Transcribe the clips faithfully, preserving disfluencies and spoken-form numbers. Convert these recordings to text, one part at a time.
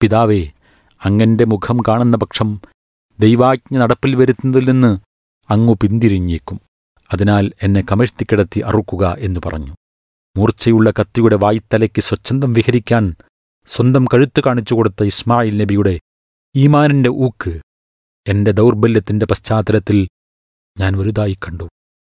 പിതാവേ, അങ്ങൻ്റെ മുഖം കാണുന്ന പക്ഷം ദൈവാജ്ഞ നടപ്പിൽ വരുത്തുന്നതിൽ നിന്ന് അങ്ങു പിന്തിരിഞ്ഞേക്കും. അതിനാൽ എന്നെ കമഴ്ത്തിക്കിടത്തി അറുക്കുക എന്ന് പറഞ്ഞു. മൂർച്ചയുള്ള കത്തിയുടെ വായ്ത്തലയ്ക്ക് സ്വച്ഛന്തം വിഹരിക്കാൻ സ്വന്തം കഴുത്ത് കാണിച്ചു കൊടുത്ത ഇസ്മായിൽ നബിയുടെ ഈമാനിന്റെ ഊക്ക് എന്റെ ദൗർബല്യത്തിന്റെ പശ്ചാത്തലത്തിൽ ഞാൻ വലുതായി കണ്ടു.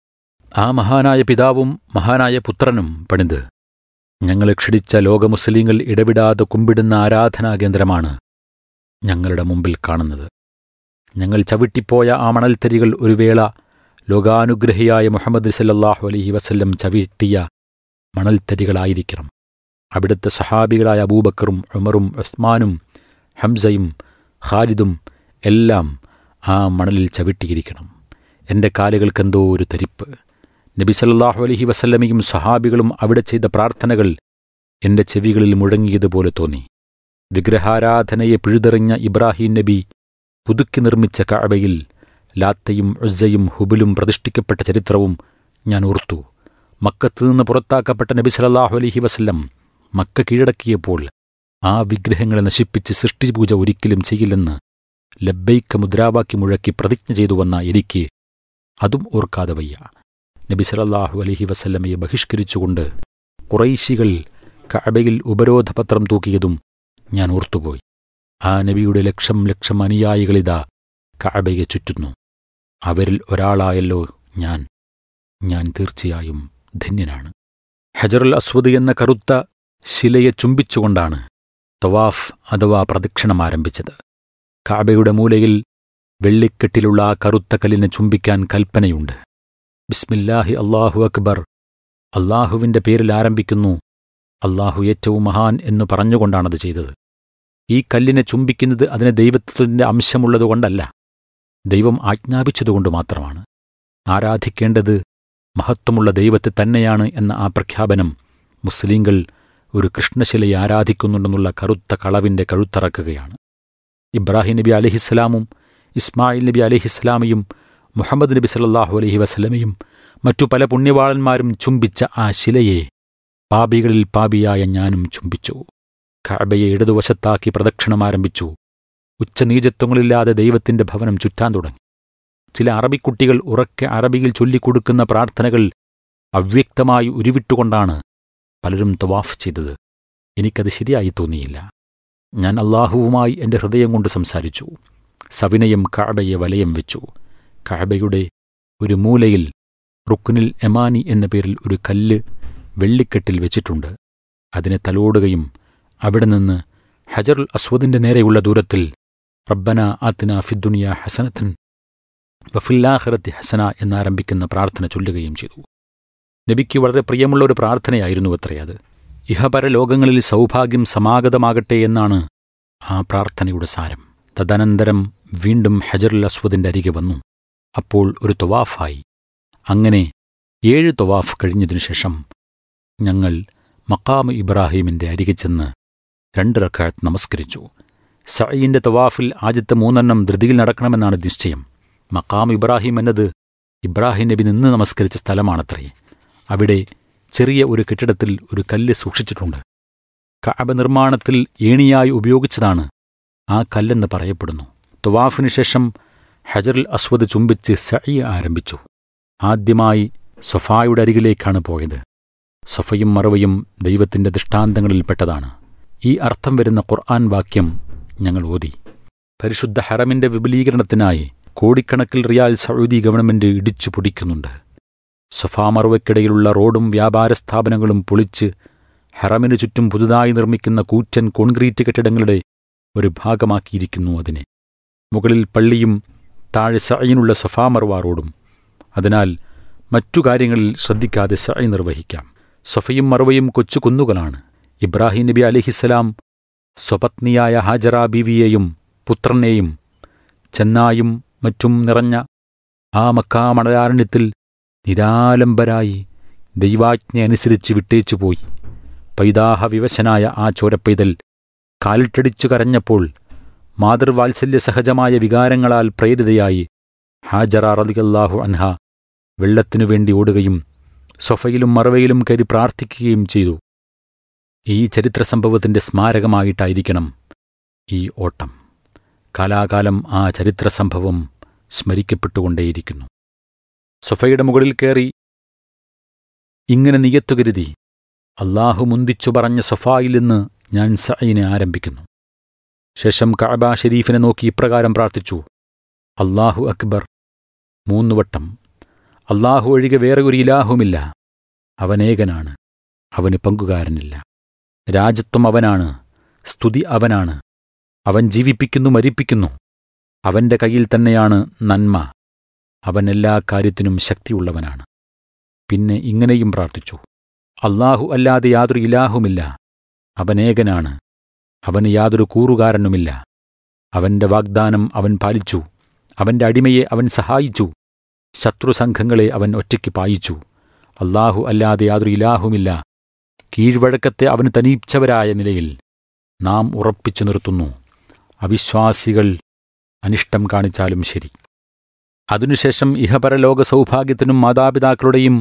ആ മഹാനായ പിതാവും മഹാനായ പുത്രനും പണിത് ഞങ്ങളെ ക്ഷണിച്ച ലോക മുസ്ലിങ്ങൾ ഇടവിടാതെ കുമ്പിടുന്ന ആരാധനാകേന്ദ്രമാണ് ഞങ്ങളുടെ മുമ്പിൽ കാണുന്നത്. ഞങ്ങൾ ചവിട്ടിപ്പോയ ആ മണൽത്തരികൾ ഒരു വേള ലോകാനുഗ്രഹിയായ മുഹമ്മദ് സല്ലല്ലാഹു അലൈഹി വസല്ലം ചവിട്ടിയ മണൽത്തരികളായിരിക്കണം. അവിടുത്തെ സഹാബികളായ അബൂബക്കറും ഉമറും ഉസ്മാനും ഹംസയും ഖാലിദും എല്ലാം ആ മണലിൽ ചവിട്ടിയിരിക്കണം. എൻ്റെ കാലുകൾക്കെന്തോ ഒരു തരിപ്പ്. നബി സല്ലല്ലാഹു അലൈഹി വസല്ലമയും സഹാബികളും അവിടെ ചെയ്ത പ്രാർത്ഥനകൾ എൻ്റെ ചെവികളിൽ മുഴങ്ങിയതുപോലെ തോന്നി. വിഗ്രഹാരാധനയെ പിഴുതെറിഞ്ഞ ഇബ്രാഹിം നബി പുതുക്കി നിർമ്മിച്ച കഅബയിൽ ലാത്തയും ഉസ്സയും ഹുബിലും പ്രതിഷ്ഠിക്കപ്പെട്ട ചരിത്രവും ഞാൻ ഓർത്തു. മക്കത്ത് നിന്ന് പുറത്താക്കപ്പെട്ട നബി സല്ലല്ലാഹു അലൈഹി വസല്ലം മക്ക കീഴടക്കിയപ്പോൾ ആ വിഗ്രഹങ്ങളെ നശിപ്പിച്ച് സൃഷ്ടിപൂജ ഒരിക്കലും ചെയ്യില്ലെന്ന് ലബ്ബൈക്ക മുദ്രാവാക്യം മുഴക്കി പ്രതിജ്ഞ ചെയ്തു വന്ന എനിക്ക് അതും ഓർക്കാതെ വയ്യ. നബി സല്ലല്ലാഹു അലൈഹി വസല്ലമയെ ബഹിഷ്കരിച്ചുകൊണ്ട് ഖുറൈശികൾ കഅബയിൽ ഉപരോധപത്രം തൂക്കിയതും ഞാൻ ഓർത്തുപോയി. ആ നബിയുടെ ലക്ഷം ലക്ഷം അനുയായികളിതാ കഅബയെ ചുറ്റുന്നു. അവരിൽ ഒരാളായല്ലോ ഞാൻ. ഞാൻ തീർച്ചയായും ധന്യനാണ്. ഹജറുൽ അസ്വദ് എന്ന കറുത്ത ശിലയെ ചുംബിച്ചുകൊണ്ടാണ് തവാഫ് അഥവാ പ്രദക്ഷിണം ആരംഭിച്ചത്. കഅബയുടെ മൂലയിൽ വെള്ളിക്കെട്ടിലുള്ള ആ കറുത്ത കല്ലിനെ ചുംബിക്കാൻ കൽപ്പനയുണ്ട്. ബിസ്മില്ലാഹി അല്ലാഹു അക്ബർ, അല്ലാഹുവിൻ്റെ പേരിൽ ആരംഭിക്കുന്നു, അല്ലാഹു ഏറ്റവും മഹാൻ എന്നു പറഞ്ഞുകൊണ്ടാണത് ചെയ്തത്. ഈ കല്ലിനെ ചുംബിക്കുന്നത് അതിന് ദൈവത്വത്തിൻ്റെ അംശമുള്ളതുകൊണ്ടല്ല, ദൈവം ആജ്ഞാപിച്ചതുകൊണ്ട് മാത്രമാണ്. ആരാധിക്കേണ്ടത് മഹത്വമുള്ള ദൈവത്തെ തന്നെയാണ് എന്ന ആ പ്രഖ്യാപനം മുസ്ലിങ്ങൾ ഒരു കൃഷ്ണശിലയെ ആരാധിക്കുന്നുണ്ടെന്നുള്ള കറുത്ത കളവിൻ്റെ കഴുത്തറക്കുകയാണ്. ഇബ്രാഹിം നബി അലൈഹിസ്സലാമും ഇസ്മായിൽ നബി അലൈഹിസ്സലാമയും മുഹമ്മദ് നബി സല്ലല്ലാഹു അലൈഹി വസല്ലമയും മറ്റു പല പുണ്യവാളന്മാരും ചുംബിച്ച ആ ശിലയെ പാപികളിൽ പാപിയായ ഞാനും ചുംബിച്ചു. കഅബയെ ഇടതുവശത്താക്കി പ്രദക്ഷിണം ആരംഭിച്ചു. ഉച്ചനീചത്വങ്ങളില്ലാതെ ദൈവത്തിന്റെ ഭവനം ചുറ്റാൻ തുടങ്ങി. ചില അറബിക്കുട്ടികൾ ഉറക്കെ അറബിയിൽ ചൊല്ലിക്കൊടുക്കുന്ന പ്രാർത്ഥനകൾ അവ്യക്തമായി ഉരുവിട്ടുകൊണ്ടാണ് പലരും തവാഫ് ചെയ്തത്. എനിക്കത് ശരിയായി തോന്നിയില്ല. ഞാൻ അല്ലാഹുവുമായി എൻ്റെ ഹൃദയം കൊണ്ട് സംസാരിച്ചു. സവിനയം കഅബയെ വലയം വെച്ചു. കഅബയുടെ ഒരു മൂലയിൽ റുക്നുൽ യമാനി എന്ന പേരിൽ ഒരു കല്ല് വെള്ളിക്കെട്ടിൽ വെച്ചിട്ടുണ്ട്. അതിനെ തലോടുകയും അവിടെ നിന്ന് ഹജറുൽ അസ്വദിന്റെ നേരെയുള്ള ദൂരത്തിൽ റബ്ബന ആതിനാ ഫിദ്ദുനിയ ഹസനത്തൻ വഫിൽ ആഖിറതി ഹസന എന്നാരംഭിക്കുന്ന പ്രാർത്ഥന ചൊല്ലുകയും ചെയ്തു. നബിക്ക് വളരെ പ്രിയമുള്ള ഒരു പ്രാർത്ഥനയായിരുന്നു അത്രേ അത്. ഇഹപര ലോകങ്ങളിൽ സൗഭാഗ്യം സമാഗതമാകട്ടെ എന്നാണ് ആ പ്രാർത്ഥനയുടെ സാരം. തദനന്തരം വീണ്ടും ഹജറുൽ അസ്വദിന്റെ അരികെ വന്നു. അപ്പോൾ ഒരു തൊവാഫായി. അങ്ങനെ ഏഴ് തൊവാഫ് കഴിഞ്ഞതിനു ശേഷം ഞങ്ങൾ മഖാം ഇബ്രാഹീമിന്റെ അരികെ ചെന്ന് രണ്ട് റക്അത്ത് നമസ്കരിച്ചു. സഈന്റെ തവാഫിൽ ആദ്യത്തെ മൂന്നെണ്ണം ധൃതിയിൽ നടക്കണമെന്നാണ് നിശ്ചയം. മഖാം ഇബ്രാഹിം എന്നത് ഇബ്രാഹിം നബി നിന്ന് നമസ്കരിച്ച സ്ഥലമാണത്രേ. അവിടെ ചെറിയ ഒരു കെട്ടിടത്തിൽ ഒരു കല്ല് സൂക്ഷിച്ചിട്ടുണ്ട്. കഅബ നിർമ്മാണത്തിൽ ഏണിയായി ഉപയോഗിച്ചതാണ് ആ കല്ലെന്ന് പറയപ്പെടുന്നു. തവാഫിനു ശേഷം ഹജറുൽ അസ്വദ് ചുംബിച്ച് സഈ ആരംഭിച്ചു. ആദ്യമായി സൊഫായുടെ അരികിലേക്കാണ് പോയത്. സൊഫയും മറവയും ദൈവത്തിന്റെ ദൃഷ്ടാന്തങ്ങളിൽപ്പെട്ടതാണ്. ഈ അർത്ഥം വരുന്ന ഖുർആൻ വാക്യം ഞങ്ങൾ ഓതി. പരിശുദ്ധ ഹറമിന്റെ വിപുലീകരണത്തിനായി കോടിക്കണക്കിൽ റിയാൽ സൗദി ഗവൺമെന്റ് ഇടിച്ചു പൊടിക്കുന്നുണ്ട്. സൊഫാ മറവയ്ക്കിടയിലുള്ള റോഡും വ്യാപാര സ്ഥാപനങ്ങളും പൊളിച്ച് ഹറമിനു ചുറ്റും പുതുതായി നിർമ്മിക്കുന്ന കൂറ്റൻ കോൺക്രീറ്റ് കെട്ടിടങ്ങളുടെ ഒരു ഭാഗമാക്കിയിരിക്കുന്നു അതിനെ. മുകളിൽ പള്ളിയും താഴെ സഈനുള്ള സഫാ മർവ റോഡും. അതിനാൽ മറ്റു കാര്യങ്ങളിൽ ശ്രദ്ധിക്കാതെ സഈ നിർവഹിക്കാം. സഫയും മർവയും കൊച്ചു കുന്നുകളാണ്. ഇബ്രാഹിം നബി അലൈഹിസ്സലാം സ്വപത്നിയായ ഹാജറ ബീവിയെയും പുത്രനെയും ചെന്നായും മറ്റും നിറഞ്ഞ ആ മക്കാ മണലാരണ്യത്തിൽ നിരാലംബരായി ദൈവാജ്ഞ അനുസരിച്ച് വിട്ടേച്ചുപോയി. പൈതാഹ വിവശനായ ആ ചോരപ്പൈതൽ കാലിട്ടടിച്ചു കരഞ്ഞപ്പോൾ മാതൃവാത്സല്യ സഹജമായ വികാരങ്ങളാൽ പ്രേരിതയായി ഹാജറ റളിയല്ലാഹു അൻഹ വെള്ളത്തിനു വേണ്ടി ഓടുകയും സൊഫയിലും മറവയിലും കയറി പ്രാർത്ഥിക്കുകയും ചെയ്തു. ഈ ചരിത്ര സംഭവത്തിന്റെ സ്മാരകമായിട്ടായിരിക്കണം ഈ ഓട്ടം. കാലാകാലം ആ ചരിത്ര സംഭവം സ്മരിക്കപ്പെട്ടുകൊണ്ടേയിരിക്കുന്നു. സൊഫയുടെ മുകളിൽ കയറി ഇങ്ങനെ നിയത്തുകരുതി, അള്ളാഹു മുന്തിച്ചു പറഞ്ഞ സൊഫായിൽ നിന്ന് ഞാൻ സഅയിനെ ആരംഭിക്കുന്നു. ശേഷം കഅബ ഷരീഫിനെ നോക്കി ഇപ്രകാരം പ്രാർത്ഥിച്ചു: അല്ലാഹു അക്ബർ മൂന്നുവട്ടം. അല്ലാഹു ഒഴികെ വേറെ ഒരു ഇലാഹുമില്ല. അവനേകനാണ്, അവന് പങ്കുകാരനില്ല. രാജത്വം അവനാണ്, സ്തുതി അവനാണ്. അവൻ ജീവിപ്പിക്കുന്നു, മരിപ്പിക്കുന്നു. അവന്റെ കയ്യിൽ തന്നെയാണ് നന്മ. അവൻ എല്ലാ കാര്യത്തിനും ശക്തിയുള്ളവനാണ്. പിന്നെ ഇങ്ങനെയും പ്രാർത്ഥിച്ചു: അല്ലാഹു അല്ലാതെ യാതൊരു ഇലാഹുമില്ല. അവനേകനാണ്, അവന് യാതൊരു കൂറുകാരനുമില്ല. അവന്റെ വാഗ്ദാനം അവൻ പാലിച്ചു. അവന്റെ അടിമയെ അവൻ സഹായിച്ചു. ശത്രുസംഘങ്ങളെ അവൻ ഒറ്റയ്ക്ക് പായിച്ചു. അല്ലാഹു അല്ലാതെ യാതൊരു ഇലാഹുമില്ല. കീഴ്വഴക്കത്തെ അവന് തനീച്ചവരായ നിലയിൽ നാം ഉറപ്പിച്ചു നിർത്തുന്നു. അവിശ്വാസികൾ അനിഷ്ടം കാണിച്ചാലും ശരി. അതിനുശേഷം ഇഹപരലോക സൗഭാഗ്യത്തിനും മാതാപിതാക്കളുടെയും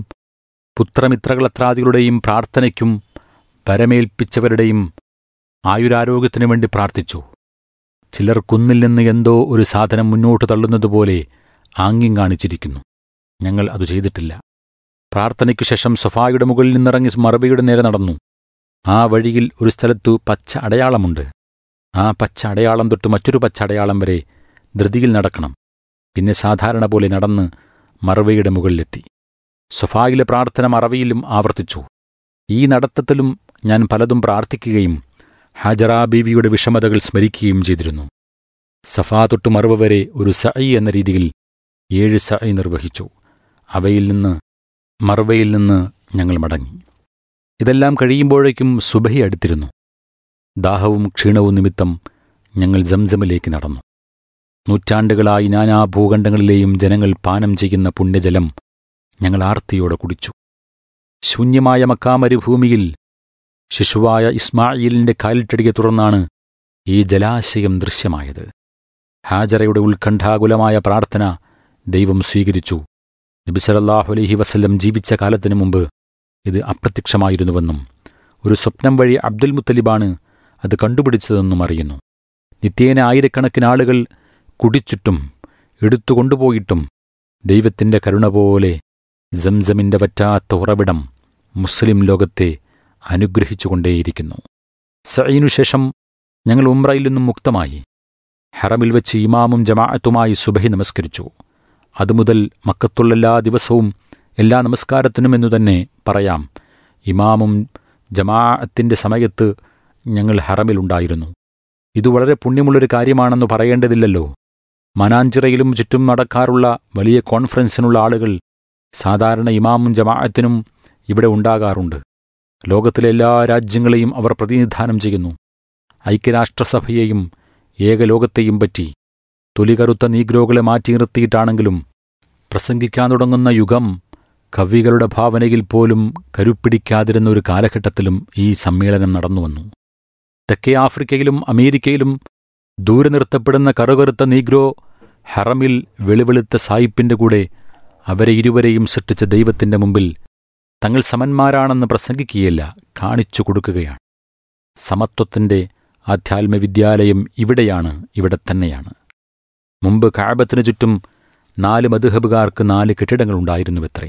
പുത്രമിത്രകളത്രാദികളുടെയും പ്രാർത്ഥനയ്ക്കും പരമേൽപ്പിച്ചവരുടെയും ആയുരാരോഗ്യത്തിനു വേണ്ടി പ്രാർത്ഥിച്ചു. ചിലർ കുന്നിൽ നിന്ന് എന്തോ ഒരു സാധനം മുന്നോട്ട് തള്ളുന്നതുപോലെ ആംഗ്യം കാണിച്ചിരിക്കുന്നു. ഞങ്ങൾ അത് ചെയ്തിട്ടില്ല. പ്രാർത്ഥനയ്ക്കു ശേഷം സൊഫായുടെ മുകളിൽ നിന്നിറങ്ങി മറവയുടെ നേരെ നടന്നു. ആ വഴിയിൽ ഒരു സ്ഥലത്തു പച്ച അടയാളമുണ്ട്. ആ പച്ച അടയാളം തൊട്ട് മറ്റൊരു പച്ച അടയാളം വരെ ധൃതിയിൽ നടക്കണം. പിന്നെ സാധാരണ പോലെ നടന്ന് മറവയുടെ മുകളിലെത്തി. സൊഫായിലെ പ്രാർത്ഥന മറവയിലും ആവർത്തിച്ചു. ഈ നടത്തത്തിലും ഞാൻ പലതും പ്രാർത്ഥിക്കുകയും ഹാജറ ബീവിയുടെ വിഷമതകൾ സ്മരിക്കുകയും ചെയ്തിരുന്നു. സഫാ തൊട്ട് മറവ വരെ ഒരു സഅയ് എന്ന രീതിയിൽ ഏഴ് സഅയ് നിർവഹിച്ചു. അവയിൽ നിന്ന് മറവയിൽ നിന്ന് ഞങ്ങൾ മടങ്ങി. ഇതെല്ലാം കഴിയുമ്പോഴേക്കും സുബഹി അടുത്തിരുന്നു. ദാഹവും ക്ഷീണവും നിമിത്തം ഞങ്ങൾ സംസമിലേക്ക് നടന്നു. നൂറ്റാണ്ടുകളായി നാനാ ഭൂഖണ്ഡങ്ങളിലെയും ജനങ്ങൾ പാനം ചെയ്യുന്ന പുണ്യജലം ഞങ്ങൾ ആർത്തിയോടെ കുടിച്ചു. ശൂന്യമായ മക്കാ മരുഭൂമിയിൽ ശിശുവായ ഇസ്മായിലിന്റെ കാലിട്ടടിയെ തുടർന്നാണ് ഈ ജലാശയം ദൃശ്യമായത്. ഹാജറയുടെ ഉത്കണ്ഠാകുലമായ പ്രാർത്ഥന ദൈവം സ്വീകരിച്ചു. നബി സല്ലല്ലാഹു അലൈഹി വസല്ലം ജീവിച്ച കാലത്തിനു മുമ്പ് ഇത് അപ്രത്യക്ഷമായിരുന്നുവെന്നും ഒരു സ്വപ്നം വഴി അബ്ദുൽ മുത്തലിബാണ് അത് കണ്ടുപിടിച്ചതെന്നും അറിയുന്നു. നിത്യേന ആയിരക്കണക്കിന് ആളുകൾ കുടിച്ചിട്ടും എടുത്തുകൊണ്ടുപോയിട്ടും ദൈവത്തിന്റെ കരുണ പോലെ സംസമിന്റെ വറ്റാത്ത ഉറവിടം മുസ്ലിം ലോകത്തെ അനുഗ്രഹിച്ചുകൊണ്ടേയിരിക്കുന്നു. സഈനുശേഷം ഞങ്ങൾ ഉംറയിൽ നിന്നും മുക്തമായി. ഹറമിൽ വെച്ച് ഇമാമും ജമാഅത്തുമായി സുബഹി നമസ്കരിച്ചു. അതുമുതൽ മക്കത്തുള്ള എല്ലാ ദിവസവും എല്ലാ നമസ്കാരത്തിനും എന്നു തന്നെ പറയാം, ഇമാമും ജമാഅത്തിന്റെ സമയത്ത് ഞങ്ങൾ ഹറമിലുണ്ടായിരുന്നു. ഇത് വളരെ പുണ്യമുള്ളൊരു കാര്യമാണെന്ന് പറയേണ്ടതില്ലല്ലോ. മനാഞ്ചിറയിലും ചുറ്റും നടക്കാറുള്ള വലിയ കോൺഫറൻസിനുള്ള ആളുകൾ സാധാരണ ഇമാമും ജമാഅത്തിനും ഇവിടെ ഉണ്ടാകാറുണ്ട്. ലോകത്തിലെ എല്ലാ രാജ്യങ്ങളെയും അവർ പ്രതിനിധാനം ചെയ്യുന്നു. ഐക്യരാഷ്ട്രസഭയെയും ഏകലോകത്തെയും പറ്റി തൊലികറുത്ത നീഗ്രോകളെ മാറ്റി നിർത്തിയിട്ടാണെങ്കിലും പ്രസംഗിക്കാൻ തുടങ്ങുന്ന യുഗം കവികളുടെ ഭാവനയിൽ പോലും കരുപ്പിടിക്കാതിരുന്ന ഒരു കാലഘട്ടത്തിലും ഈ സമ്മേളനം നടന്നുവന്നു. തെക്കേ ആഫ്രിക്കയിലും അമേരിക്കയിലും ദൂരെ നിർത്തപ്പെടുന്ന കറുകറുത്ത നീഗ്രോ ഹറമിൽ വെളുവെളുത്ത സായിപ്പിന്റെ കൂടെ അവരെ ഇരുവരെയും സൃഷ്ടിച്ച ദൈവത്തിന്റെ മുമ്പിൽ തങ്ങൾ സമന്മാരാണെന്ന് പ്രസംഗിക്കുകയല്ല, കാണിച്ചു കൊടുക്കുകയാണ്. സമത്വത്തിന്റെ ആധ്യാത്മവിദ്യാലയം ഇവിടെയാണ്, ഇവിടെ തന്നെയാണ്. മുമ്പ് കഅബത്തിനു ചുറ്റും നാല് മദ്ഹബുകാർക്ക് നാല് കെട്ടിടങ്ങളുണ്ടായിരുന്നുവത്രേ.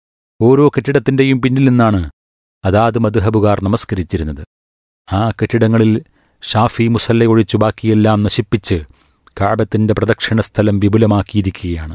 ഓരോ കെട്ടിടത്തിന്റെയും പിന്നിൽ നിന്നാണ് അതാത് മദ്ഹബുകാർ നമസ്കരിച്ചിരുന്നത്. ആ കെട്ടിടങ്ങളിൽ ഷാഫി മുസല്ല ഒഴിച്ചു ബാക്കിയെല്ലാം നശിപ്പിച്ച് കഅബത്തിന്റെ പ്രദക്ഷിണസ്ഥലം വിപുലമാക്കിയിരിക്കുകയാണ്.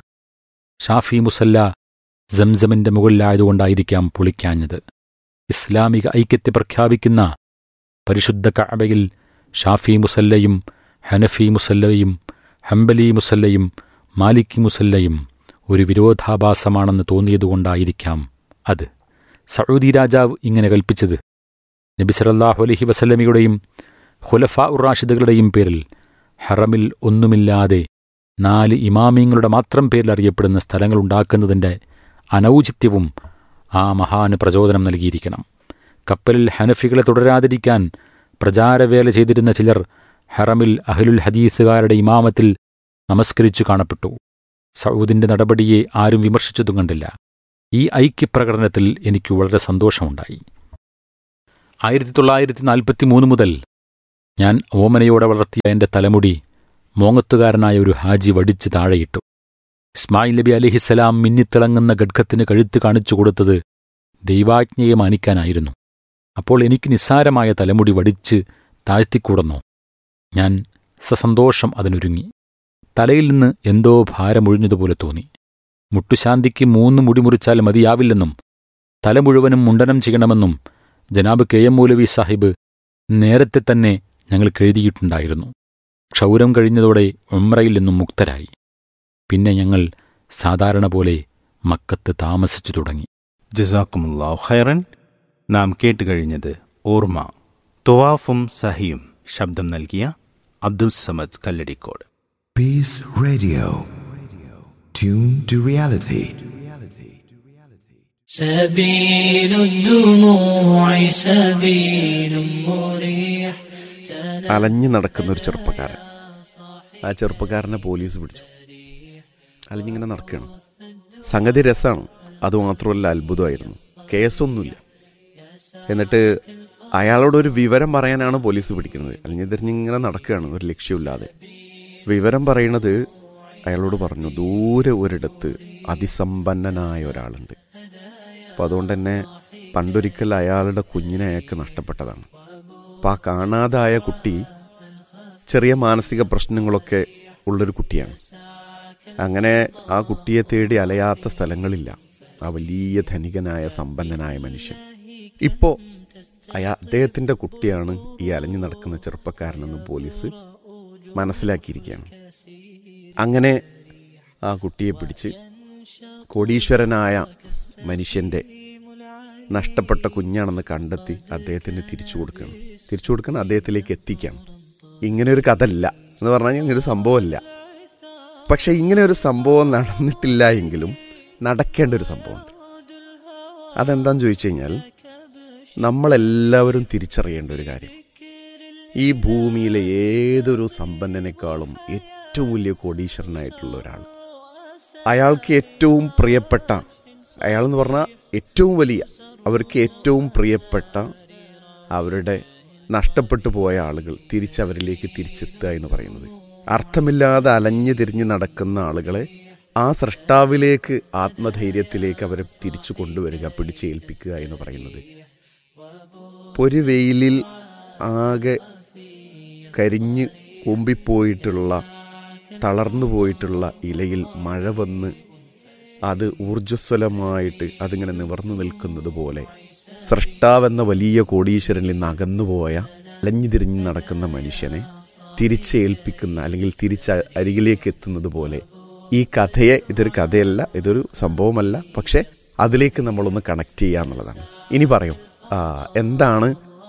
ഷാഫി മുസല്ല സംസമിന്റെ മുകളിലായതുകൊണ്ടായിരിക്കാം പൊളിക്കാഞ്ഞത്. ഇസ്ലാമിക ഐക്യത്തെ പ്രഖ്യാപിക്കുന്ന പരിശുദ്ധ കഅബയിൽ ഷാഫി മുസല്ലയും ഹനഫി മുസല്ലയും ഹംബലി മുസല്ലയും മാലിക്കി മുസല്ലയും ഒരു വിരോധാഭാസമാണെന്ന് തോന്നിയതുകൊണ്ടായിരിക്കാം അത്. സഊദി രാജാവ് ഇങ്ങനെ കൽപ്പിച്ചത് നബി സല്ലല്ലാഹു അലൈഹി വസല്ലമയുടെയും ഖുലഫാ ഉർ റാഷിദുകളുടെയും പേരിൽ ഹറമിൽ ഒന്നുമില്ലാതെ നാല് ഇമാമിങ്ങളുടെ മാത്രം പേരിൽ അറിയപ്പെടുന്ന സ്ഥലങ്ങളുണ്ടാക്കുന്നതിൻ്റെ അനൗചിത്യവും ആ മഹാന് പ്രചോദനം നൽകിയിരിക്കണം. കപ്പലിൽ ഹനഫികളെ തുടരാതിരിക്കാൻ പ്രചാരവേല ചെയ്തിരുന്ന ചിലർ ഹറമിൽ അഹ്ലുൽ ഹദീസുകാരുടെ ഇമാമത്തിൽ നമസ്കരിച്ചു കാണപ്പെട്ടു. സഊദിന്റെ നടപടിയെ ആരും വിമർശിച്ചതും കണ്ടില്ല. ഈ ഐക്യപ്രകടനത്തിൽ എനിക്ക് വളരെ സന്തോഷമുണ്ടായി. ആയിരത്തി തൊള്ളായിരത്തി നാൽപ്പത്തി മൂന്ന് മുതൽ ഞാൻ ഓമനയോടെ വളർത്തിയ എൻ്റെ തലമുടി മോങ്ങത്തുകാരനായ ഒരു ഹാജി വടിച്ച് താഴെയിട്ടു. ഇസ്മായിൽ നബി അലിഹിസ്സലാം മിന്നിത്തിളങ്ങുന്ന ഖഡ്ഗത്തിന് കഴുത്ത് കാണിച്ചു കൊടുത്തത് ദൈവാജ്ഞയെ മാനിക്കാനായിരുന്നു. അപ്പോൾ എനിക്ക് നിസ്സാരമായ തലമുടി വടിച്ച് താഴ്ത്തിക്കൂടന്നോ? ഞാൻ സസന്തോഷം അതിനൊരുങ്ങി. തലയിൽ നിന്ന് എന്തോ ഭാരമൊഴിഞ്ഞതുപോലെ തോന്നി. മുട്ടുശാന്തിക്ക് മൂന്ന് മുടി മുറിച്ചാൽ മതിയാവില്ലെന്നും തല മുഴുവനും മുണ്ടനം ചെയ്യണമെന്നും ജനാബ് കെ എം മൗലവി സാഹിബ് നേരത്തെ തന്നെ ഞങ്ങൾക്ക് എഴുതിയിട്ടുണ്ടായിരുന്നു. ക്ഷൗരം കഴിഞ്ഞതോടെ ഉംറയിൽ നിന്നും മുക്തരായി. പിന്നെ ഞങ്ങൾ സാധാരണ പോലെ മക്കത്ത് താമസിച്ചു തുടങ്ങി. ജസാക്കുമുല്ലാഹു ഖൈറൻ. നാം കേട്ടുകഴിഞ്ഞത് ഓർമ്മ, തുവാഫും സഹിയും. ശബ്ദം നൽകിയ Abdul Samad Kalladikode. Peace Radio. Tune to reality. سبيل الدموع سبيل مريح. അലഞ്ഞു നടക്കുന്ന ഒരു ചെറുപ്പക്കാരൻ. ആ ചെറുപ്പക്കാരനെ പോലീസ് പിടിച്ചു. അലഞ്ഞിങ്ങനെ നടക്കുകയാണ്. സംഗതി രസമാണ്, അതുമാത്രമല്ല അത്ഭുതമായിരുന്നു. കേസൊന്നുമില്ല. എന്നിട്ട് അയാളോടൊരു വിവരം പറയാനാണ് പോലീസ് പിടിക്കുന്നത്. അലഞ്ഞു തിരിഞ്ഞിങ്ങനെ നടക്കുകയാണ് ഒരു ലക്ഷ്യമില്ലാതെ. വിവരം പറയണത് അയാളോട് പറഞ്ഞു, ദൂരെ ഒരിടത്ത് അതിസമ്പന്നനായ ഒരാളുണ്ട്. അപ്പോൾ അതുകൊണ്ട് തന്നെ പണ്ടൊരിക്കൽ അയാളുടെ കുഞ്ഞിനെ അയാൾക്ക് നഷ്ടപ്പെട്ടതാണ്. അപ്പം ആ കാണാതായ കുട്ടി ചെറിയ മാനസിക പ്രശ്നങ്ങളൊക്കെ ഉള്ളൊരു കുട്ടിയാണ്. അങ്ങനെ ആ കുട്ടിയെ തേടി അലയാത്ത സ്ഥലങ്ങളില്ല ആ വലിയ ധനികനായ സമ്പന്നനായ മനുഷ്യൻ. ഇപ്പോൾ അയാ അദ്ദേഹത്തിൻ്റെ കുട്ടിയാണ് ഈ അലഞ്ഞു നടക്കുന്ന ചെറുപ്പക്കാരനെന്ന് പോലീസ് മനസ്സിലാക്കിയിരിക്കുകയാണ്. അങ്ങനെ ആ കുട്ടിയെ പിടിച്ച് കോടീശ്വരനായ മനുഷ്യൻ്റെ നഷ്ടപ്പെട്ട കുഞ്ഞാണെന്ന് കണ്ടെത്തി അദ്ദേഹത്തിന് തിരിച്ചു കൊടുക്കണം. തിരിച്ചു കൊടുക്കണം അദ്ദേഹത്തിലേക്ക് എത്തിക്കണം. ഇങ്ങനെ ഒരു കഥ അല്ല എന്ന് പറഞ്ഞാൽ ഇങ്ങനൊരു സംഭവമല്ല. പക്ഷെ ഇങ്ങനെ ഒരു സംഭവം നടന്നിട്ടില്ല എങ്കിലും നടക്കേണ്ട ഒരു സംഭവമുണ്ട്. അതെന്താന്ന് ചോദിച്ചു കഴിഞ്ഞാൽ, നമ്മളെല്ലാവരും തിരിച്ചറിയേണ്ട ഒരു കാര്യം, ഈ ഭൂമിയിലെ ഏതൊരു സമ്പന്നനേക്കാളും ഏറ്റവും വലിയ കോടീശ്വരനായിട്ടുള്ള ഒരാൾ, അയാൾക്ക് ഏറ്റവും പ്രിയപ്പെട്ട, അയാളെന്ന് പറഞ്ഞാൽ ഏറ്റവും വലിയ, അവർക്ക് ഏറ്റവും പ്രിയപ്പെട്ട അവരുടെ നഷ്ടപ്പെട്ടു പോയ ആളുകൾ തിരിച്ചവരിലേക്ക് തിരിച്ചെത്തുക എന്ന് പറയുന്നത്, അർത്ഥമില്ലാതെ അലഞ്ഞു തിരിഞ്ഞ് നടക്കുന്ന ആളുകളെ ആ സൃഷ്ടാവിലേക്ക്, ആത്മധൈര്യത്തിലേക്ക് അവരെ തിരിച്ചു കൊണ്ടുവരിക, പിടിച്ചേൽപ്പിക്കുക എന്ന് പറയുന്നത്, ഒരു വെയിലിൽ ആകെ കരിഞ്ഞ് കൂമ്പിപ്പോയിട്ടുള്ള, തളർന്നു പോയിട്ടുള്ള ഇലയിൽ മഴ വന്ന് അത് ഊർജ്ജസ്വലമായിട്ട് അതിങ്ങനെ നിവർന്നു നിൽക്കുന്നത് പോലെ സൃഷ്ടാവെന്ന വലിയ കോടീശ്വരനിൽ നിന്ന് അകന്നുപോയ അലഞ്ഞു തിരിഞ്ഞ് നടക്കുന്ന മനുഷ്യനെ തിരിച്ചേൽപ്പിക്കുന്ന, അല്ലെങ്കിൽ തിരിച്ച അരികിലേക്ക് എത്തുന്നത് പോലെ ഈ കഥയെ, ഇതൊരു കഥയല്ല, ഇതൊരു സംഭവമല്ല, പക്ഷെ അതിലേക്ക് നമ്മളൊന്ന് കണക്ട് ചെയ്യുക എന്നുള്ളതാണ്. ഇനി പറയും എന്താണ്